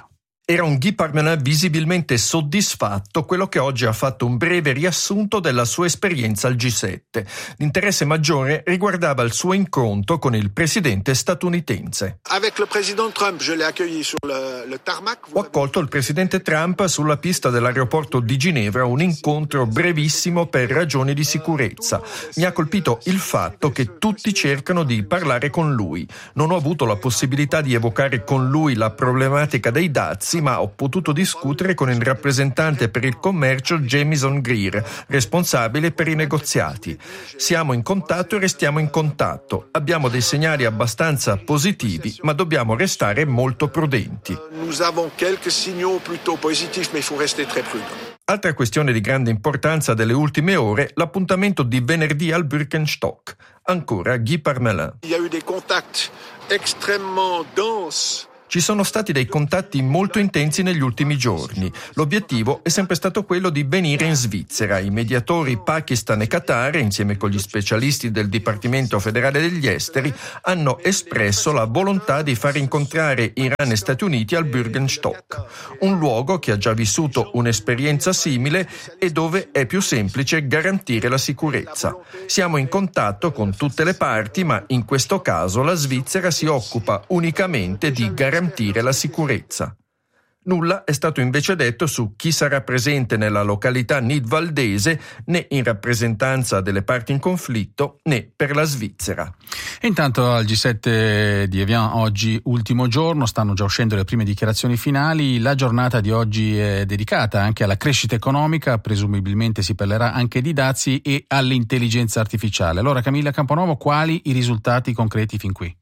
Era un Guy Parmelin visibilmente soddisfatto, quello che oggi ha fatto un breve riassunto della sua esperienza al G7. L'interesse maggiore riguardava il suo incontro con il presidente statunitense. Ho accolto il presidente Trump sulla pista dell'aeroporto di Ginevra, un incontro brevissimo per ragioni di sicurezza. Mi ha colpito il fatto che tutti cercano di parlare con lui. Non ho avuto la possibilità di evocare con lui la problematica dei dazi, ma ho potuto discutere con il rappresentante per il commercio Jamieson Greer, responsabile per i negoziati. Siamo in contatto e restiamo in contatto. Abbiamo dei segnali abbastanza positivi, ma dobbiamo restare molto prudenti. Altra questione di grande importanza delle ultime ore, l'appuntamento di venerdì al Birkenstock. Ancora Guy Parmelin. Ci sono stati dei contatti molto intensi negli ultimi giorni. L'obiettivo è sempre stato quello di venire in Svizzera. I mediatori Pakistan e Qatar, insieme con gli specialisti del Dipartimento federale degli esteri, hanno espresso la volontà di far incontrare Iran e Stati Uniti al Birkenstock, un luogo che ha già vissuto un'esperienza simile e dove è più semplice garantire la sicurezza. Siamo in contatto con tutte le parti, ma in questo caso la Svizzera si occupa unicamente di garantire la sicurezza. Nulla è stato invece detto su chi sarà presente nella località nidvaldese, né in rappresentanza delle parti in conflitto, né per la Svizzera. E intanto al G7 di Evian, oggi ultimo giorno, stanno già uscendo le prime dichiarazioni finali. La giornata di oggi è dedicata anche alla crescita economica, presumibilmente si parlerà anche di dazi e all'intelligenza artificiale. Allora, Camilla Camponovo, quali i risultati concreti fin qui?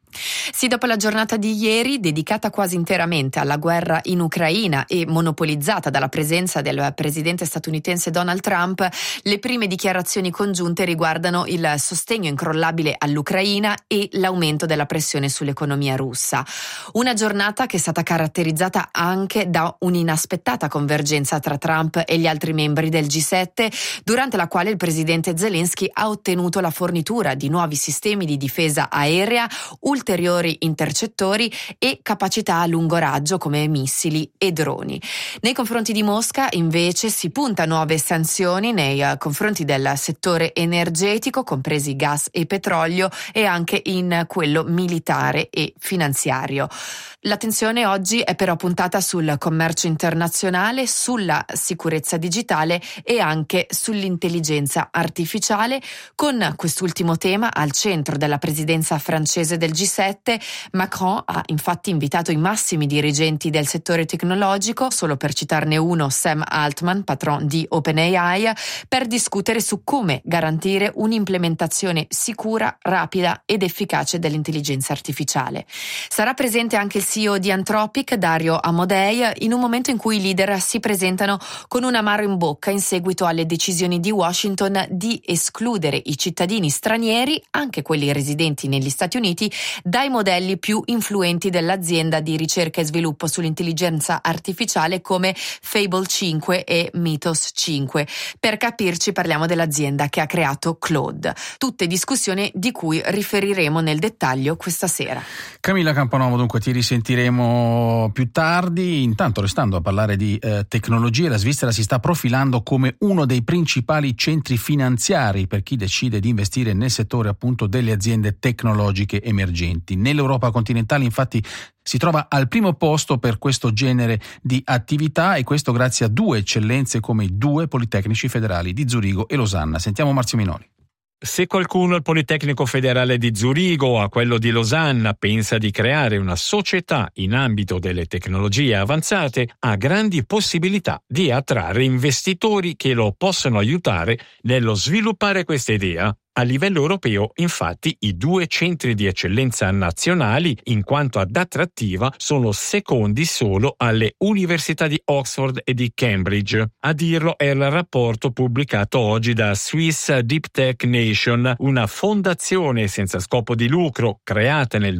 Sì, dopo la giornata di ieri, dedicata quasi interamente alla guerra in Ucraina e monopolizzata dalla presenza del presidente statunitense Donald Trump, le prime dichiarazioni congiunte riguardano il sostegno incrollabile all'Ucraina e l'aumento della pressione sull'economia russa. Una giornata che è stata caratterizzata anche da un'inaspettata convergenza tra Trump e gli altri membri del G7, durante la quale il presidente Zelensky ha ottenuto la fornitura di nuovi sistemi di difesa aerea, ulteriori intercettori e capacità a lungo raggio come missili e droni. Nei confronti di Mosca invece si punta a nuove sanzioni nei confronti del settore energetico, compresi gas e petrolio, e anche in quello militare e finanziario. L'attenzione oggi è però puntata sul commercio internazionale, sulla sicurezza digitale e anche sull'intelligenza artificiale, con quest'ultimo tema al centro della presidenza francese del G7. Macron ha infatti invitato i massimi dirigenti del settore tecnologico, solo per citarne uno Sam Altman, patron di OpenAI, per discutere su come garantire un'implementazione sicura, rapida ed efficace dell'intelligenza artificiale. Sarà presente anche il CEO di Anthropic, Dario Amodei, in un momento in cui i leader si presentano con un amaro in bocca in seguito alle decisioni di Washington di escludere i cittadini stranieri, anche quelli residenti negli Stati Uniti, dai modelli più influenti dell'azienda di ricerca e sviluppo sull'intelligenza artificiale come Fable 5 e Mythos 5. Per capirci, parliamo dell'azienda che ha creato Claude. Tutte discussioni di cui riferiremo nel dettaglio questa sera. Camilla Camponovo, dunque ti risentiremo più tardi. Intanto, restando a parlare di tecnologie, la Svizzera si sta profilando come uno dei principali centri finanziari per chi decide di investire nel settore appunto delle aziende tecnologiche emergenti. Nell'Europa continentale infatti si trova al primo posto per questo genere di attività, e questo grazie a due eccellenze come i due Politecnici federali di Zurigo e Losanna. Sentiamo Marzio Minoli. Se qualcuno al Politecnico Federale di Zurigo o a quello di Losanna pensa di creare una società in ambito delle tecnologie avanzate, ha grandi possibilità di attrarre investitori che lo possono aiutare nello sviluppare questa idea. A livello europeo, infatti, i due centri di eccellenza nazionali, in quanto ad attrattiva, sono secondi solo alle università di Oxford e di Cambridge. A dirlo è il rapporto pubblicato oggi da Swiss Deep Tech Nation, una fondazione senza scopo di lucro creata nel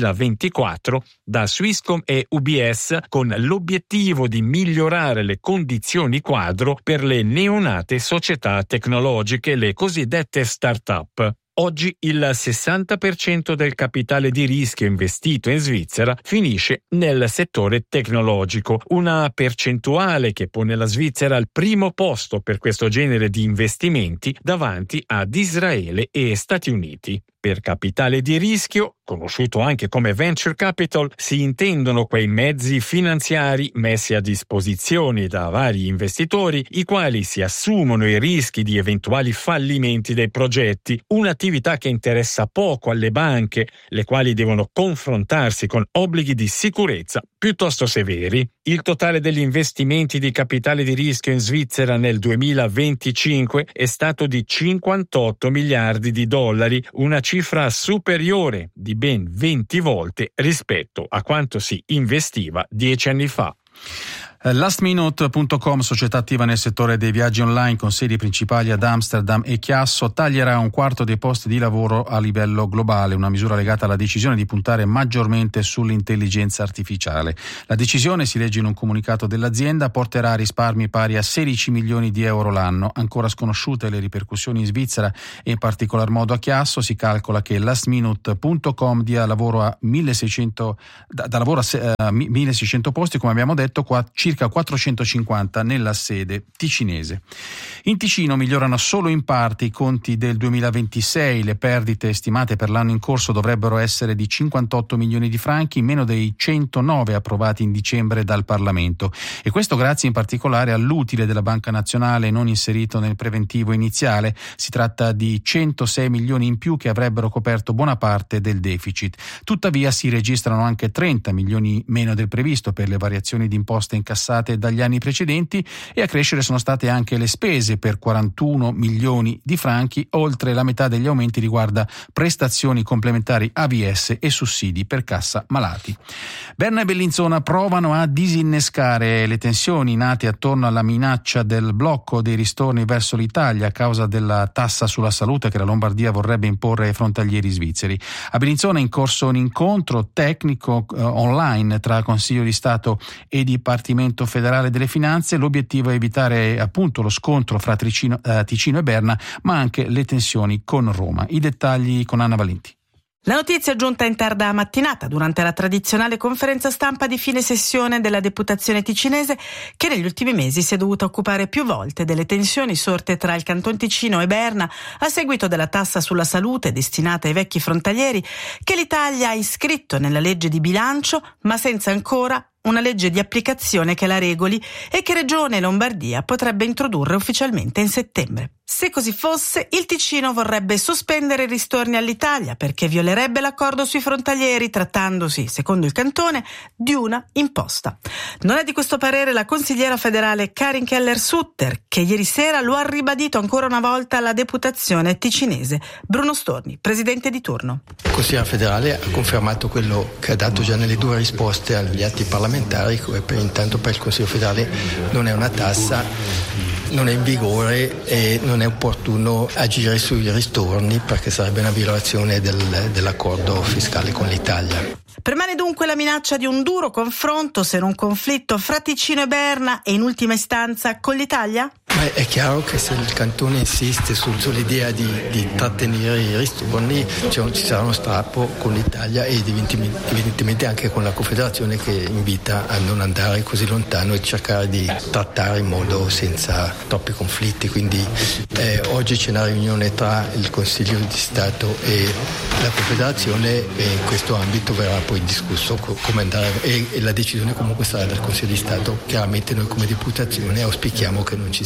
2024 da Swisscom e UBS con l'obiettivo di migliorare le condizioni quadro per le neonate società tecnologiche, le cosiddette start-up. Oggi il 60% del capitale di rischio investito in Svizzera finisce nel settore tecnologico, una percentuale che pone la Svizzera al primo posto per questo genere di investimenti davanti ad Israele e Stati Uniti. Per capitale di rischio, conosciuto anche come venture capital, si intendono quei mezzi finanziari messi a disposizione da vari investitori, i quali si assumono i rischi di eventuali fallimenti dei progetti, un'attività che interessa poco alle banche, le quali devono confrontarsi con obblighi di sicurezza piuttosto severi. Il totale degli investimenti di capitale di rischio in Svizzera nel 2025 è stato di 58 miliardi di dollari, una cifra superiore di ben 20 volte rispetto a quanto si investiva 10 anni fa. Lastminute.com, società attiva nel settore dei viaggi online con sedi principali ad Amsterdam e Chiasso, taglierà un quarto dei posti di lavoro a livello globale, una misura legata alla decisione di puntare maggiormente sull'intelligenza artificiale. La decisione, si legge in un comunicato dell'azienda, porterà a risparmi pari a 16 milioni di euro l'anno. Ancora sconosciute le ripercussioni in Svizzera e in particolar modo a Chiasso. Si calcola che Lastminute.com dia lavoro a 1600 posti, come abbiamo detto, circa 450 nella sede ticinese. In Ticino migliorano solo in parte i conti del 2026, le perdite stimate per l'anno in corso dovrebbero essere di 58 milioni di franchi, meno dei 109 approvati in dicembre dal Parlamento, e questo grazie in particolare all'utile della Banca Nazionale non inserito nel preventivo iniziale. Si tratta di 106 milioni in più che avrebbero coperto buona parte del deficit. Tuttavia si registrano anche 30 milioni meno del previsto per le variazioni di imposte incassate dagli anni precedenti, e a crescere sono state anche le spese per 41 milioni di franchi. Oltre la metà degli aumenti riguarda prestazioni complementari AVS e sussidi per cassa malati. Berna e Bellinzona provano a disinnescare le tensioni nate attorno alla minaccia del blocco dei ristorni verso l'Italia a causa della tassa sulla salute che la Lombardia vorrebbe imporre ai frontalieri svizzeri. A Bellinzona è in corso un incontro tecnico online tra Consiglio di Stato e Dipartimento Federale delle Finanze. L'obiettivo è evitare appunto lo scontro fra Ticino e Berna, ma anche le tensioni con Roma. I dettagli con Anna Valenti. La notizia è giunta in tarda mattinata durante la tradizionale conferenza stampa di fine sessione della Deputazione ticinese, che negli ultimi mesi si è dovuta occupare più volte delle tensioni sorte tra il Canton Ticino e Berna a seguito della tassa sulla salute destinata ai vecchi frontalieri, che l'Italia ha iscritto nella legge di bilancio, ma senza ancora una legge di applicazione che la regoli e che Regione Lombardia potrebbe introdurre ufficialmente in settembre. Se così fosse, il Ticino vorrebbe sospendere i ristorni all'Italia perché violerebbe l'accordo sui frontalieri, trattandosi, secondo il cantone, di una imposta. Non è di questo parere la consigliera federale Karin Keller-Sutter, che ieri sera lo ha ribadito ancora una volta alla deputazione ticinese. Bruno Storni, presidente di turno. Il consigliere federale ha confermato quello che ha dato già nelle due risposte agli atti parlamentari, che intanto per il Consiglio federale non è una tassa, non è in vigore e non è opportuno agire sui ristorni perché sarebbe una violazione dell'accordo fiscale con l'Italia. Permane dunque la minaccia di un duro confronto, se non conflitto, fra Ticino e Berna e in ultima istanza con l'Italia? È chiaro che se il cantone insiste sull'idea di trattenere i ristorni, ci sarà uno strappo con l'Italia e evidentemente anche con la Confederazione, che invita a non andare così lontano e cercare di trattare in modo senza troppi conflitti. Quindi oggi c'è una riunione tra il Consiglio di Stato e la Confederazione e in questo ambito verrà poi discusso come andare, e la decisione comunque sarà del Consiglio di Stato. Chiaramente noi come deputazione auspichiamo che non ci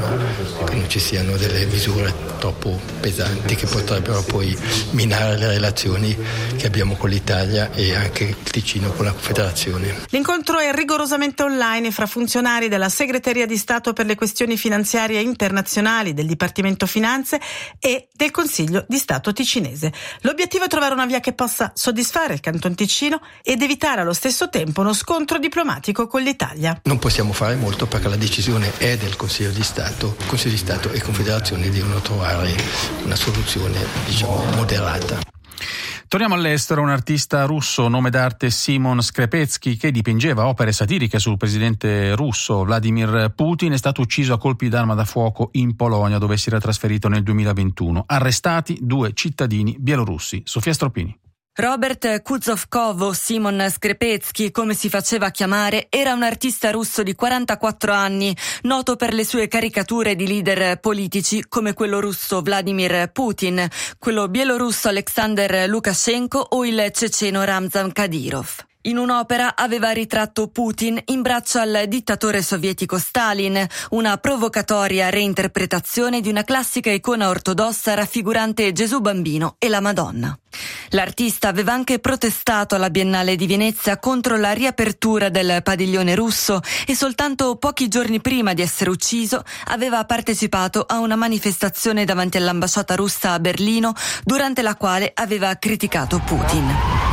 siano delle misure troppo pesanti che potrebbero poi minare le relazioni che abbiamo con l'Italia e anche il Ticino con la Confederazione. L'incontro è rigorosamente online fra funzionari della Segreteria di Stato per le questioni finanziarie internazionali, del Dipartimento Finanze e del Consiglio di Stato ticinese. L'obiettivo è trovare una via che possa soddisfare il Canton Ticino ed evitare allo stesso tempo uno scontro diplomatico con l'Italia. Non possiamo fare molto perché la decisione è del Consiglio di Stato. Consiglio di Stato e Confederazione devono trovare una soluzione, moderata. Torniamo all'estero. Un artista russo, nome d'arte Simon Skrepetsky, che dipingeva opere satiriche sul presidente russo Vladimir Putin, è stato ucciso a colpi d'arma da fuoco in Polonia, dove si era trasferito nel 2021. Arrestati 2 cittadini bielorussi. Sofia Stroppini. Robert Kuzovkov, o Simon Skrepetsky, come si faceva chiamare, era un artista russo di 44 anni, noto per le sue caricature di leader politici come quello russo Vladimir Putin, quello bielorusso Alexander Lukashenko o il ceceno Ramzan Kadyrov. In un'opera aveva ritratto Putin in braccio al dittatore sovietico Stalin, una provocatoria reinterpretazione di una classica icona ortodossa raffigurante Gesù Bambino e la Madonna. L'artista aveva anche protestato alla Biennale di Venezia contro la riapertura del padiglione russo e soltanto pochi giorni prima di essere ucciso aveva partecipato a una manifestazione davanti all'ambasciata russa a Berlino, durante la quale aveva criticato Putin.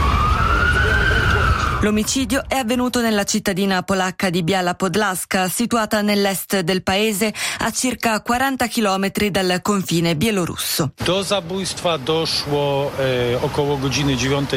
L'omicidio è avvenuto nella cittadina polacca di Biała Podlaska, situata nell'est del paese, a circa 40 chilometri dal confine bielorusso. Do zabójstwa doszło około godziny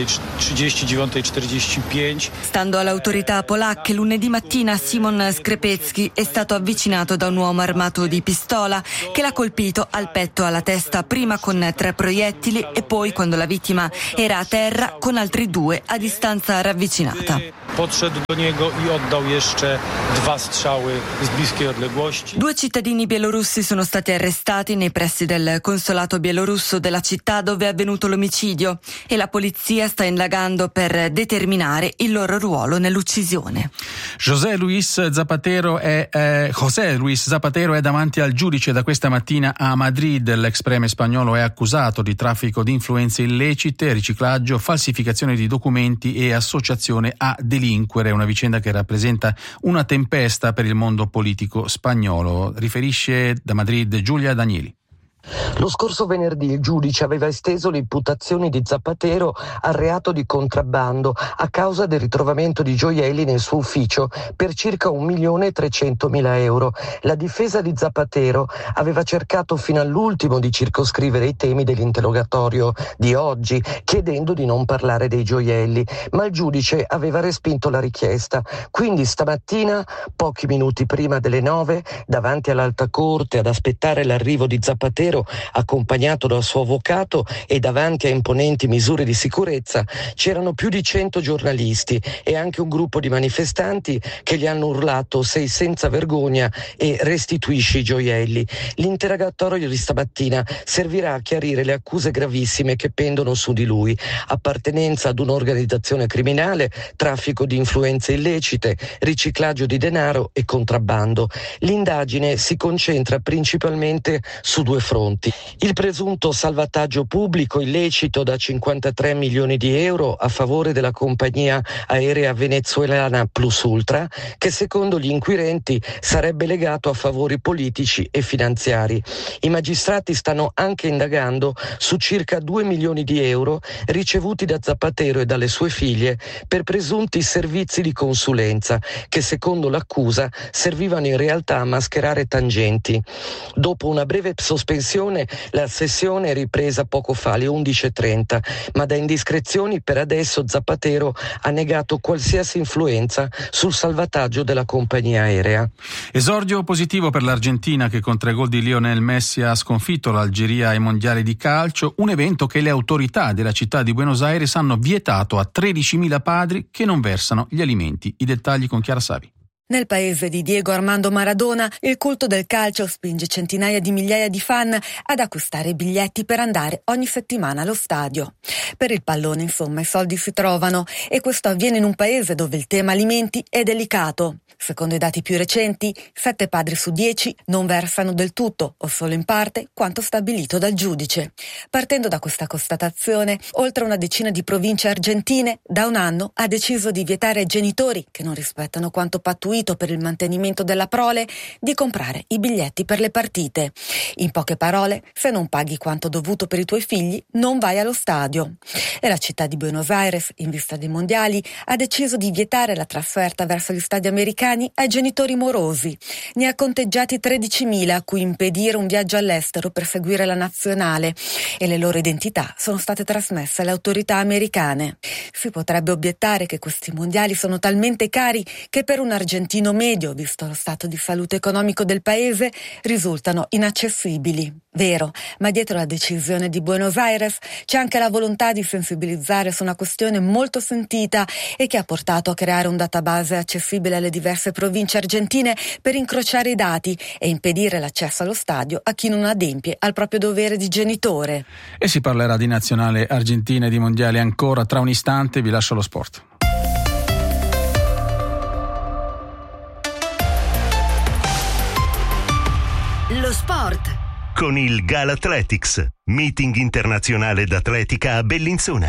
9:30-9:45. Stando alle autorità polacche, lunedì mattina Simon Skrepetsky è stato avvicinato da un uomo armato di pistola che l'ha colpito al petto e alla testa, prima con 3 proiettili e poi, quando la vittima era a terra, con altri 2 a distanza ravvicinata. Podszedł do niego i oddał jeszcze 2 strzały z bliskiej odległości. 2 cittadini bielorussi sono stati arrestati nei pressi del consolato bielorusso della città dove è avvenuto l'omicidio e la polizia sta indagando per determinare il loro ruolo nell'uccisione. José Luis Zapatero è davanti al giudice da questa mattina a Madrid. L'ex premier spagnolo è accusato di traffico di influenze illecite, riciclaggio, falsificazione di documenti e associazione a delinquere, una vicenda che rappresenta una tempesta per il mondo politico spagnolo. Riferisce da Madrid Giulia Danieli. Lo scorso venerdì il giudice aveva esteso le imputazioni di Zapatero al reato di contrabbando a causa del ritrovamento di gioielli nel suo ufficio per circa 1.300.000 euro. La difesa di Zapatero aveva cercato fino all'ultimo di circoscrivere i temi dell'interrogatorio di oggi, chiedendo di non parlare dei gioielli, ma il giudice aveva respinto la richiesta. Quindi stamattina, pochi minuti prima delle 9, davanti all'Alta Corte ad aspettare l'arrivo di Zapatero, accompagnato dal suo avvocato e davanti a imponenti misure di sicurezza, c'erano più di 100 giornalisti e anche un gruppo di manifestanti che gli hanno urlato "sei senza vergogna" e "restituisci i gioielli". L'interrogatorio di stamattina servirà a chiarire le accuse gravissime che pendono su di lui: appartenenza ad un'organizzazione criminale, traffico di influenze illecite, riciclaggio di denaro e contrabbando. L'indagine si concentra principalmente su 2 fronti. Il presunto salvataggio pubblico illecito da 53 milioni di euro a favore della compagnia aerea venezuelana Plus Ultra, che secondo gli inquirenti sarebbe legato a favori politici e finanziari. I magistrati stanno anche indagando su circa 2 milioni di euro ricevuti da Zapatero e dalle sue figlie per presunti servizi di consulenza che, secondo l'accusa, servivano in realtà a mascherare tangenti. Dopo una breve sospensione, la sessione è ripresa poco fa alle 11:30, ma da indiscrezioni per adesso Zapatero ha negato qualsiasi influenza sul salvataggio della compagnia aerea. Esordio positivo per l'Argentina, che con 3 gol di Lionel Messi ha sconfitto l'Algeria ai mondiali di calcio, un evento che le autorità della città di Buenos Aires hanno vietato a 13.000 padri che non versano gli alimenti. I dettagli con Chiara Savi. Nel paese di Diego Armando Maradona, il culto del calcio spinge centinaia di migliaia di fan ad acquistare biglietti per andare ogni settimana allo stadio. Per il pallone, insomma, i soldi si trovano, e questo avviene in un paese dove il tema alimenti è delicato. Secondo i dati più recenti, 7 padri su 10 non versano del tutto o solo in parte quanto stabilito dal giudice. Partendo da questa constatazione, oltre una decina di province argentine da un anno ha deciso di vietare ai genitori che non rispettano quanto pattuito gratuito per il mantenimento della prole, di comprare i biglietti per le partite. In poche parole, se non paghi quanto dovuto per i tuoi figli, non vai allo stadio. E la città di Buenos Aires, in vista dei mondiali, ha deciso di vietare la trasferta verso gli stadi americani ai genitori morosi. Ne ha conteggiati 13.000 a cui impedire un viaggio all'estero per seguire la nazionale, e le loro identità sono state trasmesse alle autorità americane. Si potrebbe obiettare che questi mondiali sono talmente cari che per un argentino medio, visto lo stato di salute economico del paese, risultano inaccessibili. Vero, ma dietro la decisione di Buenos Aires c'è anche la volontà di sensibilizzare su una questione molto sentita e che ha portato a creare un database accessibile alle diverse province argentine per incrociare i dati e impedire l'accesso allo stadio a chi non adempie al proprio dovere di genitore. E si parlerà di nazionale argentina e di mondiali ancora tra un istante. Vi lascio lo sport. Lo sport con il Galathletics, meeting internazionale d'atletica a Bellinzona.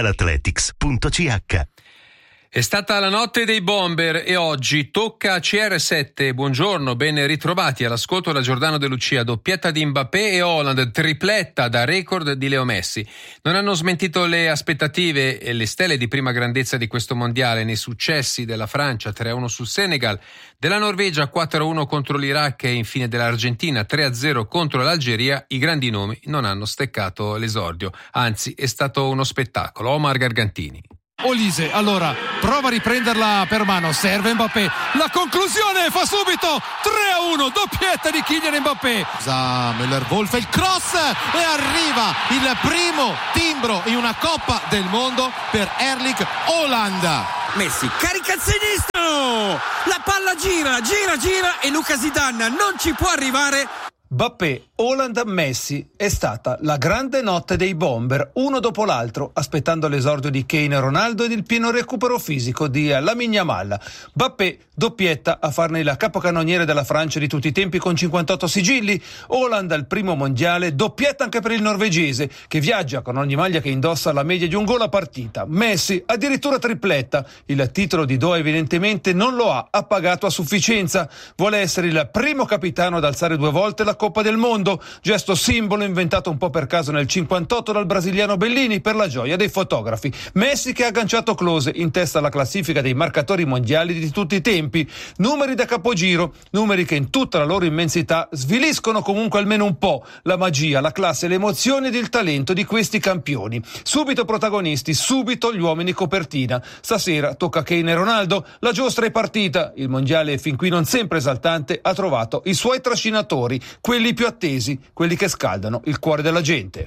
galathletics.ch. È stata la notte dei bomber e oggi tocca a CR7. Buongiorno, ben ritrovati all'ascolto da Giordano De Lucia. Doppietta di Mbappé e Haaland, tripletta da record di Leo Messi. Non hanno smentito le aspettative e le stelle di prima grandezza di questo mondiale nei successi della Francia 3-1 sul Senegal, della Norvegia 4-1 contro l'Iraq e infine dell'Argentina 3-0 contro l'Algeria. I grandi nomi non hanno steccato l'esordio, anzi è stato uno spettacolo. Omar Gargantini. Olise, allora prova a riprenderla per mano, serve Mbappé, la conclusione fa subito 3-1, doppietta di Kylian Mbappé. Müller-Wolf, il cross e arriva il primo timbro in una Coppa del Mondo per Erling Haaland. Messi carica il sinistro, la palla gira e Luca Zidane non ci può arrivare. Mbappé, Haaland, Messi, è stata la grande notte dei bomber, uno dopo l'altro, aspettando l'esordio di Kane e Ronaldo ed il pieno recupero fisico di Lamine Yamal. Mbappé, doppietta a farne il capocannoniere della Francia di tutti i tempi con 58 sigilli. Haaland al primo mondiale, doppietta anche per il norvegese, che viaggia con ogni maglia che indossa la media di un gol a partita. Messi, addirittura tripletta. Il titolo di Doha evidentemente non lo ha appagato a sufficienza. Vuole essere il primo capitano ad alzare 2 volte la Coppa del Mondo, gesto simbolo inventato un po' per caso nel 58 dal brasiliano Bellini per la gioia dei fotografi. Messi che ha agganciato Klose in testa alla classifica dei marcatori mondiali di tutti i tempi. Numeri da capogiro, numeri che in tutta la loro immensità sviliscono comunque almeno un po' la magia, la classe, le emozioni ed il talento di questi campioni. Subito protagonisti, subito gli uomini copertina. Stasera tocca a Kane e Ronaldo, la giostra è partita. Il mondiale fin qui non sempre esaltante ha trovato i suoi trascinatori, quelli più attesi, quelli che scaldano il cuore della gente.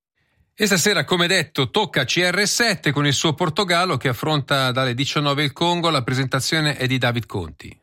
E stasera, come detto, tocca a CR7 con il suo Portogallo che affronta dalle 19 il Congo. La presentazione è di David Conti.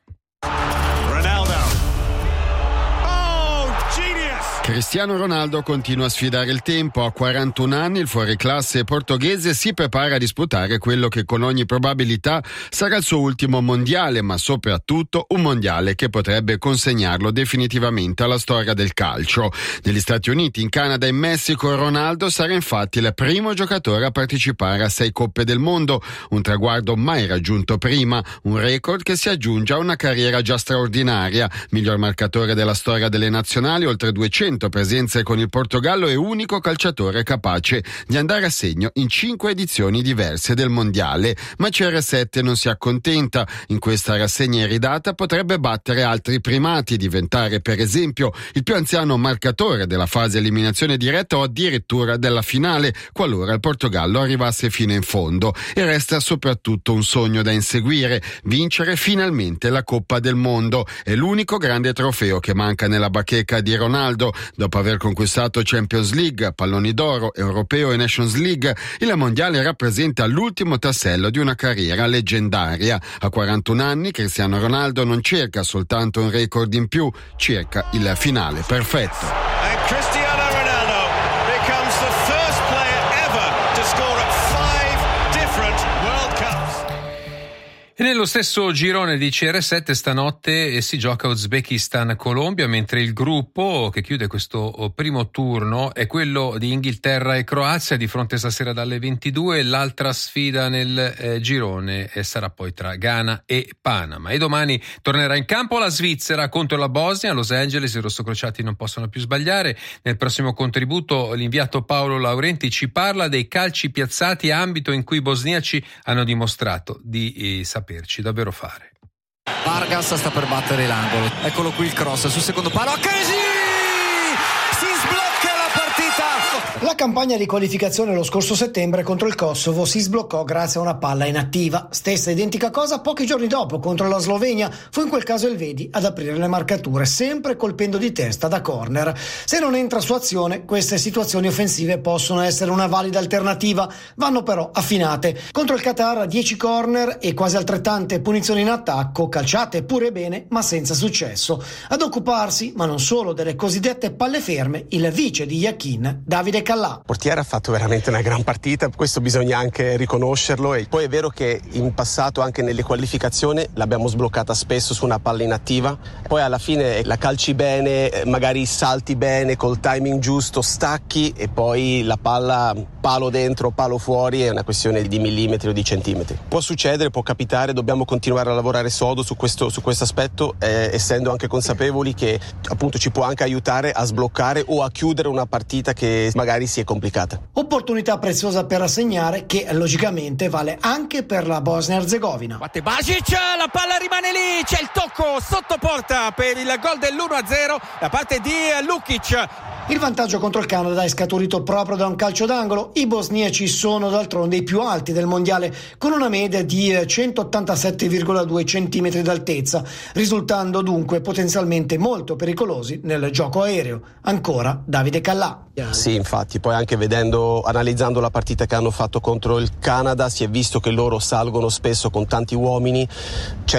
Cristiano Ronaldo continua a sfidare il tempo. A 41 anni il fuoriclasse portoghese si prepara a disputare quello che con ogni probabilità sarà il suo ultimo mondiale, ma soprattutto un mondiale che potrebbe consegnarlo definitivamente alla storia del calcio. Negli Stati Uniti, in Canada e in Messico Ronaldo sarà infatti il primo giocatore a partecipare a 6 Coppe del Mondo, un traguardo mai raggiunto prima, un record che si aggiunge a una carriera già straordinaria. Miglior marcatore della storia delle nazionali, oltre 200 presenze con il Portogallo e unico calciatore capace di andare a segno in 5 edizioni diverse del mondiale. Ma CR7 non si accontenta. In questa rassegna iridata potrebbe battere altri primati, diventare per esempio il più anziano marcatore della fase eliminazione diretta o addirittura della finale, qualora il Portogallo arrivasse fino in fondo. E resta soprattutto un sogno da inseguire: vincere finalmente la Coppa del Mondo. È l'unico grande trofeo che manca nella bacheca di Ronaldo. Dopo aver conquistato Champions League, palloni d'oro, europeo e Nations League, il mondiale rappresenta l'ultimo tassello di una carriera leggendaria. A 41 anni Cristiano Ronaldo non cerca soltanto un record in più, cerca il finale perfetto. Cristiano Ronaldo becomes the first player ever to score at 5 different World Cups. E nello stesso girone di CR7 stanotte si gioca Uzbekistan-Colombia, mentre il gruppo che chiude questo primo turno è quello di Inghilterra e Croazia, di fronte stasera dalle 22. L'altra sfida nel girone sarà poi tra Ghana e Panama. E domani tornerà in campo la Svizzera contro la Bosnia a Los Angeles. I rossocrociati non possono più sbagliare. Nel prossimo contributo l'inviato Paolo Laurenti ci parla dei calci piazzati, ambito in cui i bosniaci hanno dimostrato di saperci davvero fare. Vargas sta per battere l'angolo, eccolo qui il cross sul secondo palo, Akanji si sblocca la partita. La campagna di qualificazione lo scorso settembre contro il Kosovo si sbloccò grazie a una palla inattiva. Stessa identica cosa pochi giorni dopo contro la Slovenia. Fu in quel caso il Vedi ad aprire le marcature, sempre colpendo di testa da corner. Se non entra su azione, queste situazioni offensive possono essere una valida alternativa, vanno però affinate. Contro il Qatar 10 corner e quasi altrettante punizioni in attacco, calciate pure bene ma senza successo. Ad occuparsi, ma non solo, delle cosiddette palle ferme, il vice di Yakin, Davide Callà. Il portiere ha fatto veramente una gran partita, questo bisogna anche riconoscerlo, e poi è vero che in passato anche nelle qualificazioni l'abbiamo sbloccata spesso su una palla inattiva, poi alla fine la calci bene, magari salti bene col timing giusto, stacchi e poi la palla palo dentro, palo fuori, è una questione di millimetri o di centimetri. Può succedere, può capitare, dobbiamo continuare a lavorare sodo su questo aspetto, essendo anche consapevoli che appunto ci può anche aiutare a sbloccare o a chiudere una partita che magari si è complicata. Opportunità preziosa per assegnare, che logicamente vale anche per la Bosnia-Herzegovina. Batte Basic, la palla rimane lì, c'è il tocco sotto porta per il gol dell'1-0 da parte di Lukic. Il vantaggio contro il Canada è scaturito proprio da un calcio d'angolo. I bosniaci sono d'altronde i più alti del mondiale, con una media di 187,2 cm d'altezza, risultando dunque potenzialmente molto pericolosi nel gioco aereo. Ancora Davide Callà. Sì, infatti, poi anche analizzando la partita che hanno fatto contro il Canada, si è visto che loro salgono spesso con tanti uomini,